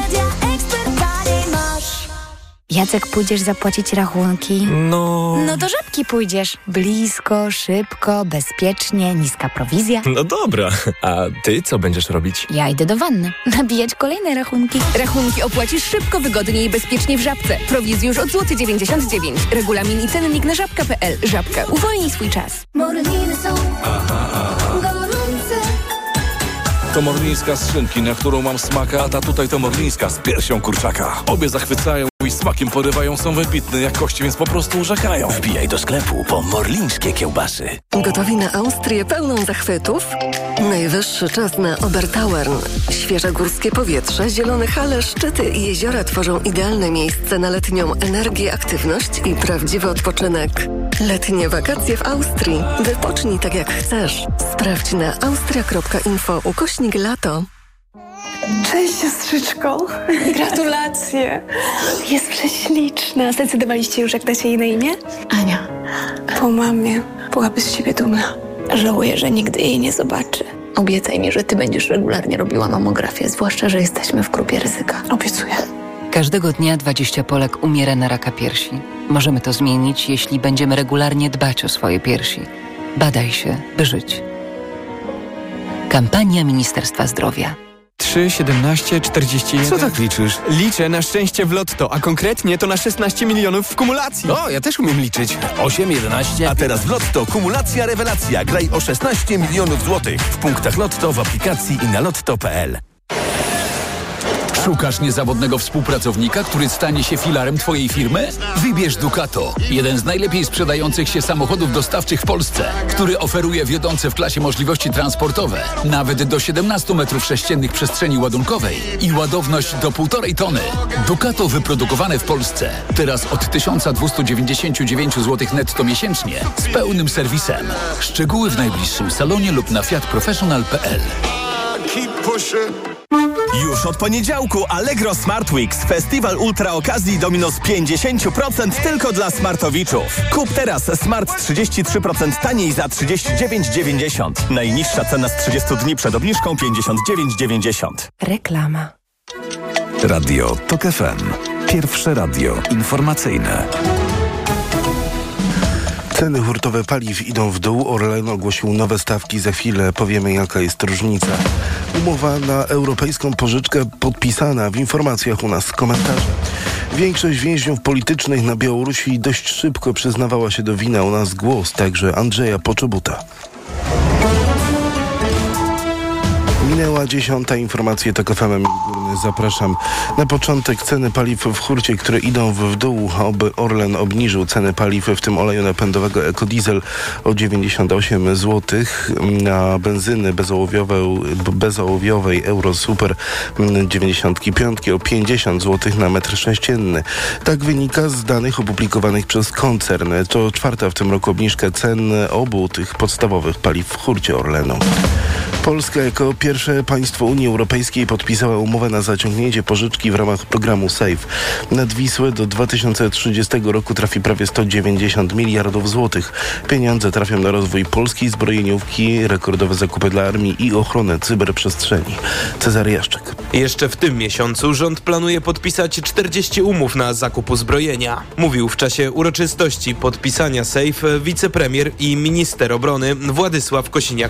Speaker 12: Jacek, pójdziesz zapłacić rachunki?
Speaker 14: No...
Speaker 12: No do Żabki pójdziesz. Blisko, szybko, bezpiecznie, niska prowizja.
Speaker 14: No dobra, a ty co będziesz robić?
Speaker 12: Ja idę do wanny. Nabijać kolejne rachunki.
Speaker 15: Rachunki opłacisz szybko, wygodnie i bezpiecznie w Żabce. Prowizji już od złoty dziewięćdziesiąt dziewięć. Regulamin i cennik na żabka kropka p l. Żabka. Uwolnij swój czas.
Speaker 16: Morliny są gorące.
Speaker 17: To morlińska z szynki, na którą mam smaka, a tutaj to morlińska z piersią kurczaka. Obie zachwycają i smakiem porywają, są wybitne jak kości, więc po prostu urzekają.
Speaker 18: Wbijaj do sklepu po morlińskie kiełbasy.
Speaker 19: Gotowi na Austrię pełną zachwytów? Najwyższy czas na Obertauern. Świeże górskie powietrze, zielone hale, szczyty i jeziora tworzą idealne miejsce na letnią energię, aktywność i prawdziwy odpoczynek. Letnie wakacje w Austrii. Wypocznij tak jak chcesz. Sprawdź na austria kropka info ukośnik lato.
Speaker 20: Cześć siostrzyczko. Gratulacje. Jest prześliczna. Zdecydowaliście już, jak dacie jej na imię? Ania. Po mamie byłaby z siebie dumna. Żałuję, że nigdy jej nie zobaczy. Obiecaj mi, że ty będziesz regularnie robiła mamografię, zwłaszcza, że jesteśmy w grupie ryzyka. Obiecuję.
Speaker 21: Każdego dnia dwadzieścia Polek umiera na raka piersi. Możemy to zmienić, jeśli będziemy regularnie dbać o swoje piersi. Badaj się, by żyć. Kampania Ministerstwa Zdrowia.
Speaker 22: trzy, siedemnaście, czterdzieści jeden.
Speaker 23: Co tak liczysz?
Speaker 22: Liczę na szczęście w lotto, a konkretnie to na szesnaście milionów w kumulacji.
Speaker 23: O, ja też umiem liczyć.
Speaker 18: osiem, jedenaście.
Speaker 23: A teraz w lotto kumulacja rewelacja. Graj o szesnaście milionów złotych. W punktach lotto, w aplikacji i na lotto kropka pe el.
Speaker 24: Szukasz niezawodnego współpracownika, który stanie się filarem Twojej firmy? Wybierz Ducato, jeden z najlepiej sprzedających się samochodów dostawczych w Polsce, który oferuje wiodące w klasie możliwości transportowe, nawet do siedemnaście metrów sześciennych przestrzeni ładunkowej i ładowność do półtorej tony. Ducato wyprodukowane w Polsce. Teraz od tysiąc dwieście dziewięćdziesiąt dziewięć złotych netto miesięcznie z pełnym serwisem. Szczegóły w najbliższym salonie lub na fiat professional kropka pe el.
Speaker 23: Już od poniedziałku Allegro Smart Weeks. Festiwal ultra okazji do minus pięćdziesiąt procent tylko dla smartowiczów. Kup teraz Smart trzydzieści trzy procent taniej za trzydzieści dziewięć dziewięćdziesiąt. Najniższa cena z trzydziestu dni przed obniżką pięćdziesiąt dziewięć dziewięćdziesiąt.
Speaker 12: Reklama.
Speaker 25: Radio Tok F M. Pierwsze radio informacyjne.
Speaker 26: Ceny hurtowe paliw idą w dół. Orlen ogłosił nowe stawki. Za chwilę powiemy, jaka jest różnica. Umowa na europejską pożyczkę podpisana. W informacjach u nas komentarze. Większość więźniów politycznych na Białorusi dość szybko przyznawała się do winy. U nas głos także Andrzeja Poczobuta. Minęła dziesiąta. Informacje Tok F M. Zapraszam. Na początek ceny paliw w hurcie, które idą w dół. Oby Orlen obniżył ceny paliw, w tym oleju napędowego ekodiesel o dziewięćdziesiąt osiem złotych, na benzyny bezołowiowej, bezołowiowej Euro Super dziewięćdziesiąt pięć o pięćdziesiąt złotych na metr sześcienny. Tak wynika z danych opublikowanych przez koncern. To czwarta w tym roku obniżka cen obu tych podstawowych paliw w hurcie Orlenu. Polska jako pierwsze państwo Unii Europejskiej podpisała umowę na zaciągnięcie pożyczki w ramach programu SAFE. Nad Wisłę do dwa tysiące trzydziestego roku trafi prawie sto dziewięćdziesiąt miliardów złotych. Pieniądze trafią na rozwój polskiej zbrojeniówki, rekordowe zakupy dla armii i ochronę cyberprzestrzeni. Cezary Jaszczek.
Speaker 27: Jeszcze w tym miesiącu rząd planuje podpisać czterdzieści umów na zakup uzbrojenia. Mówił w czasie uroczystości podpisania SAFE wicepremier i minister obrony Władysław Kosiniak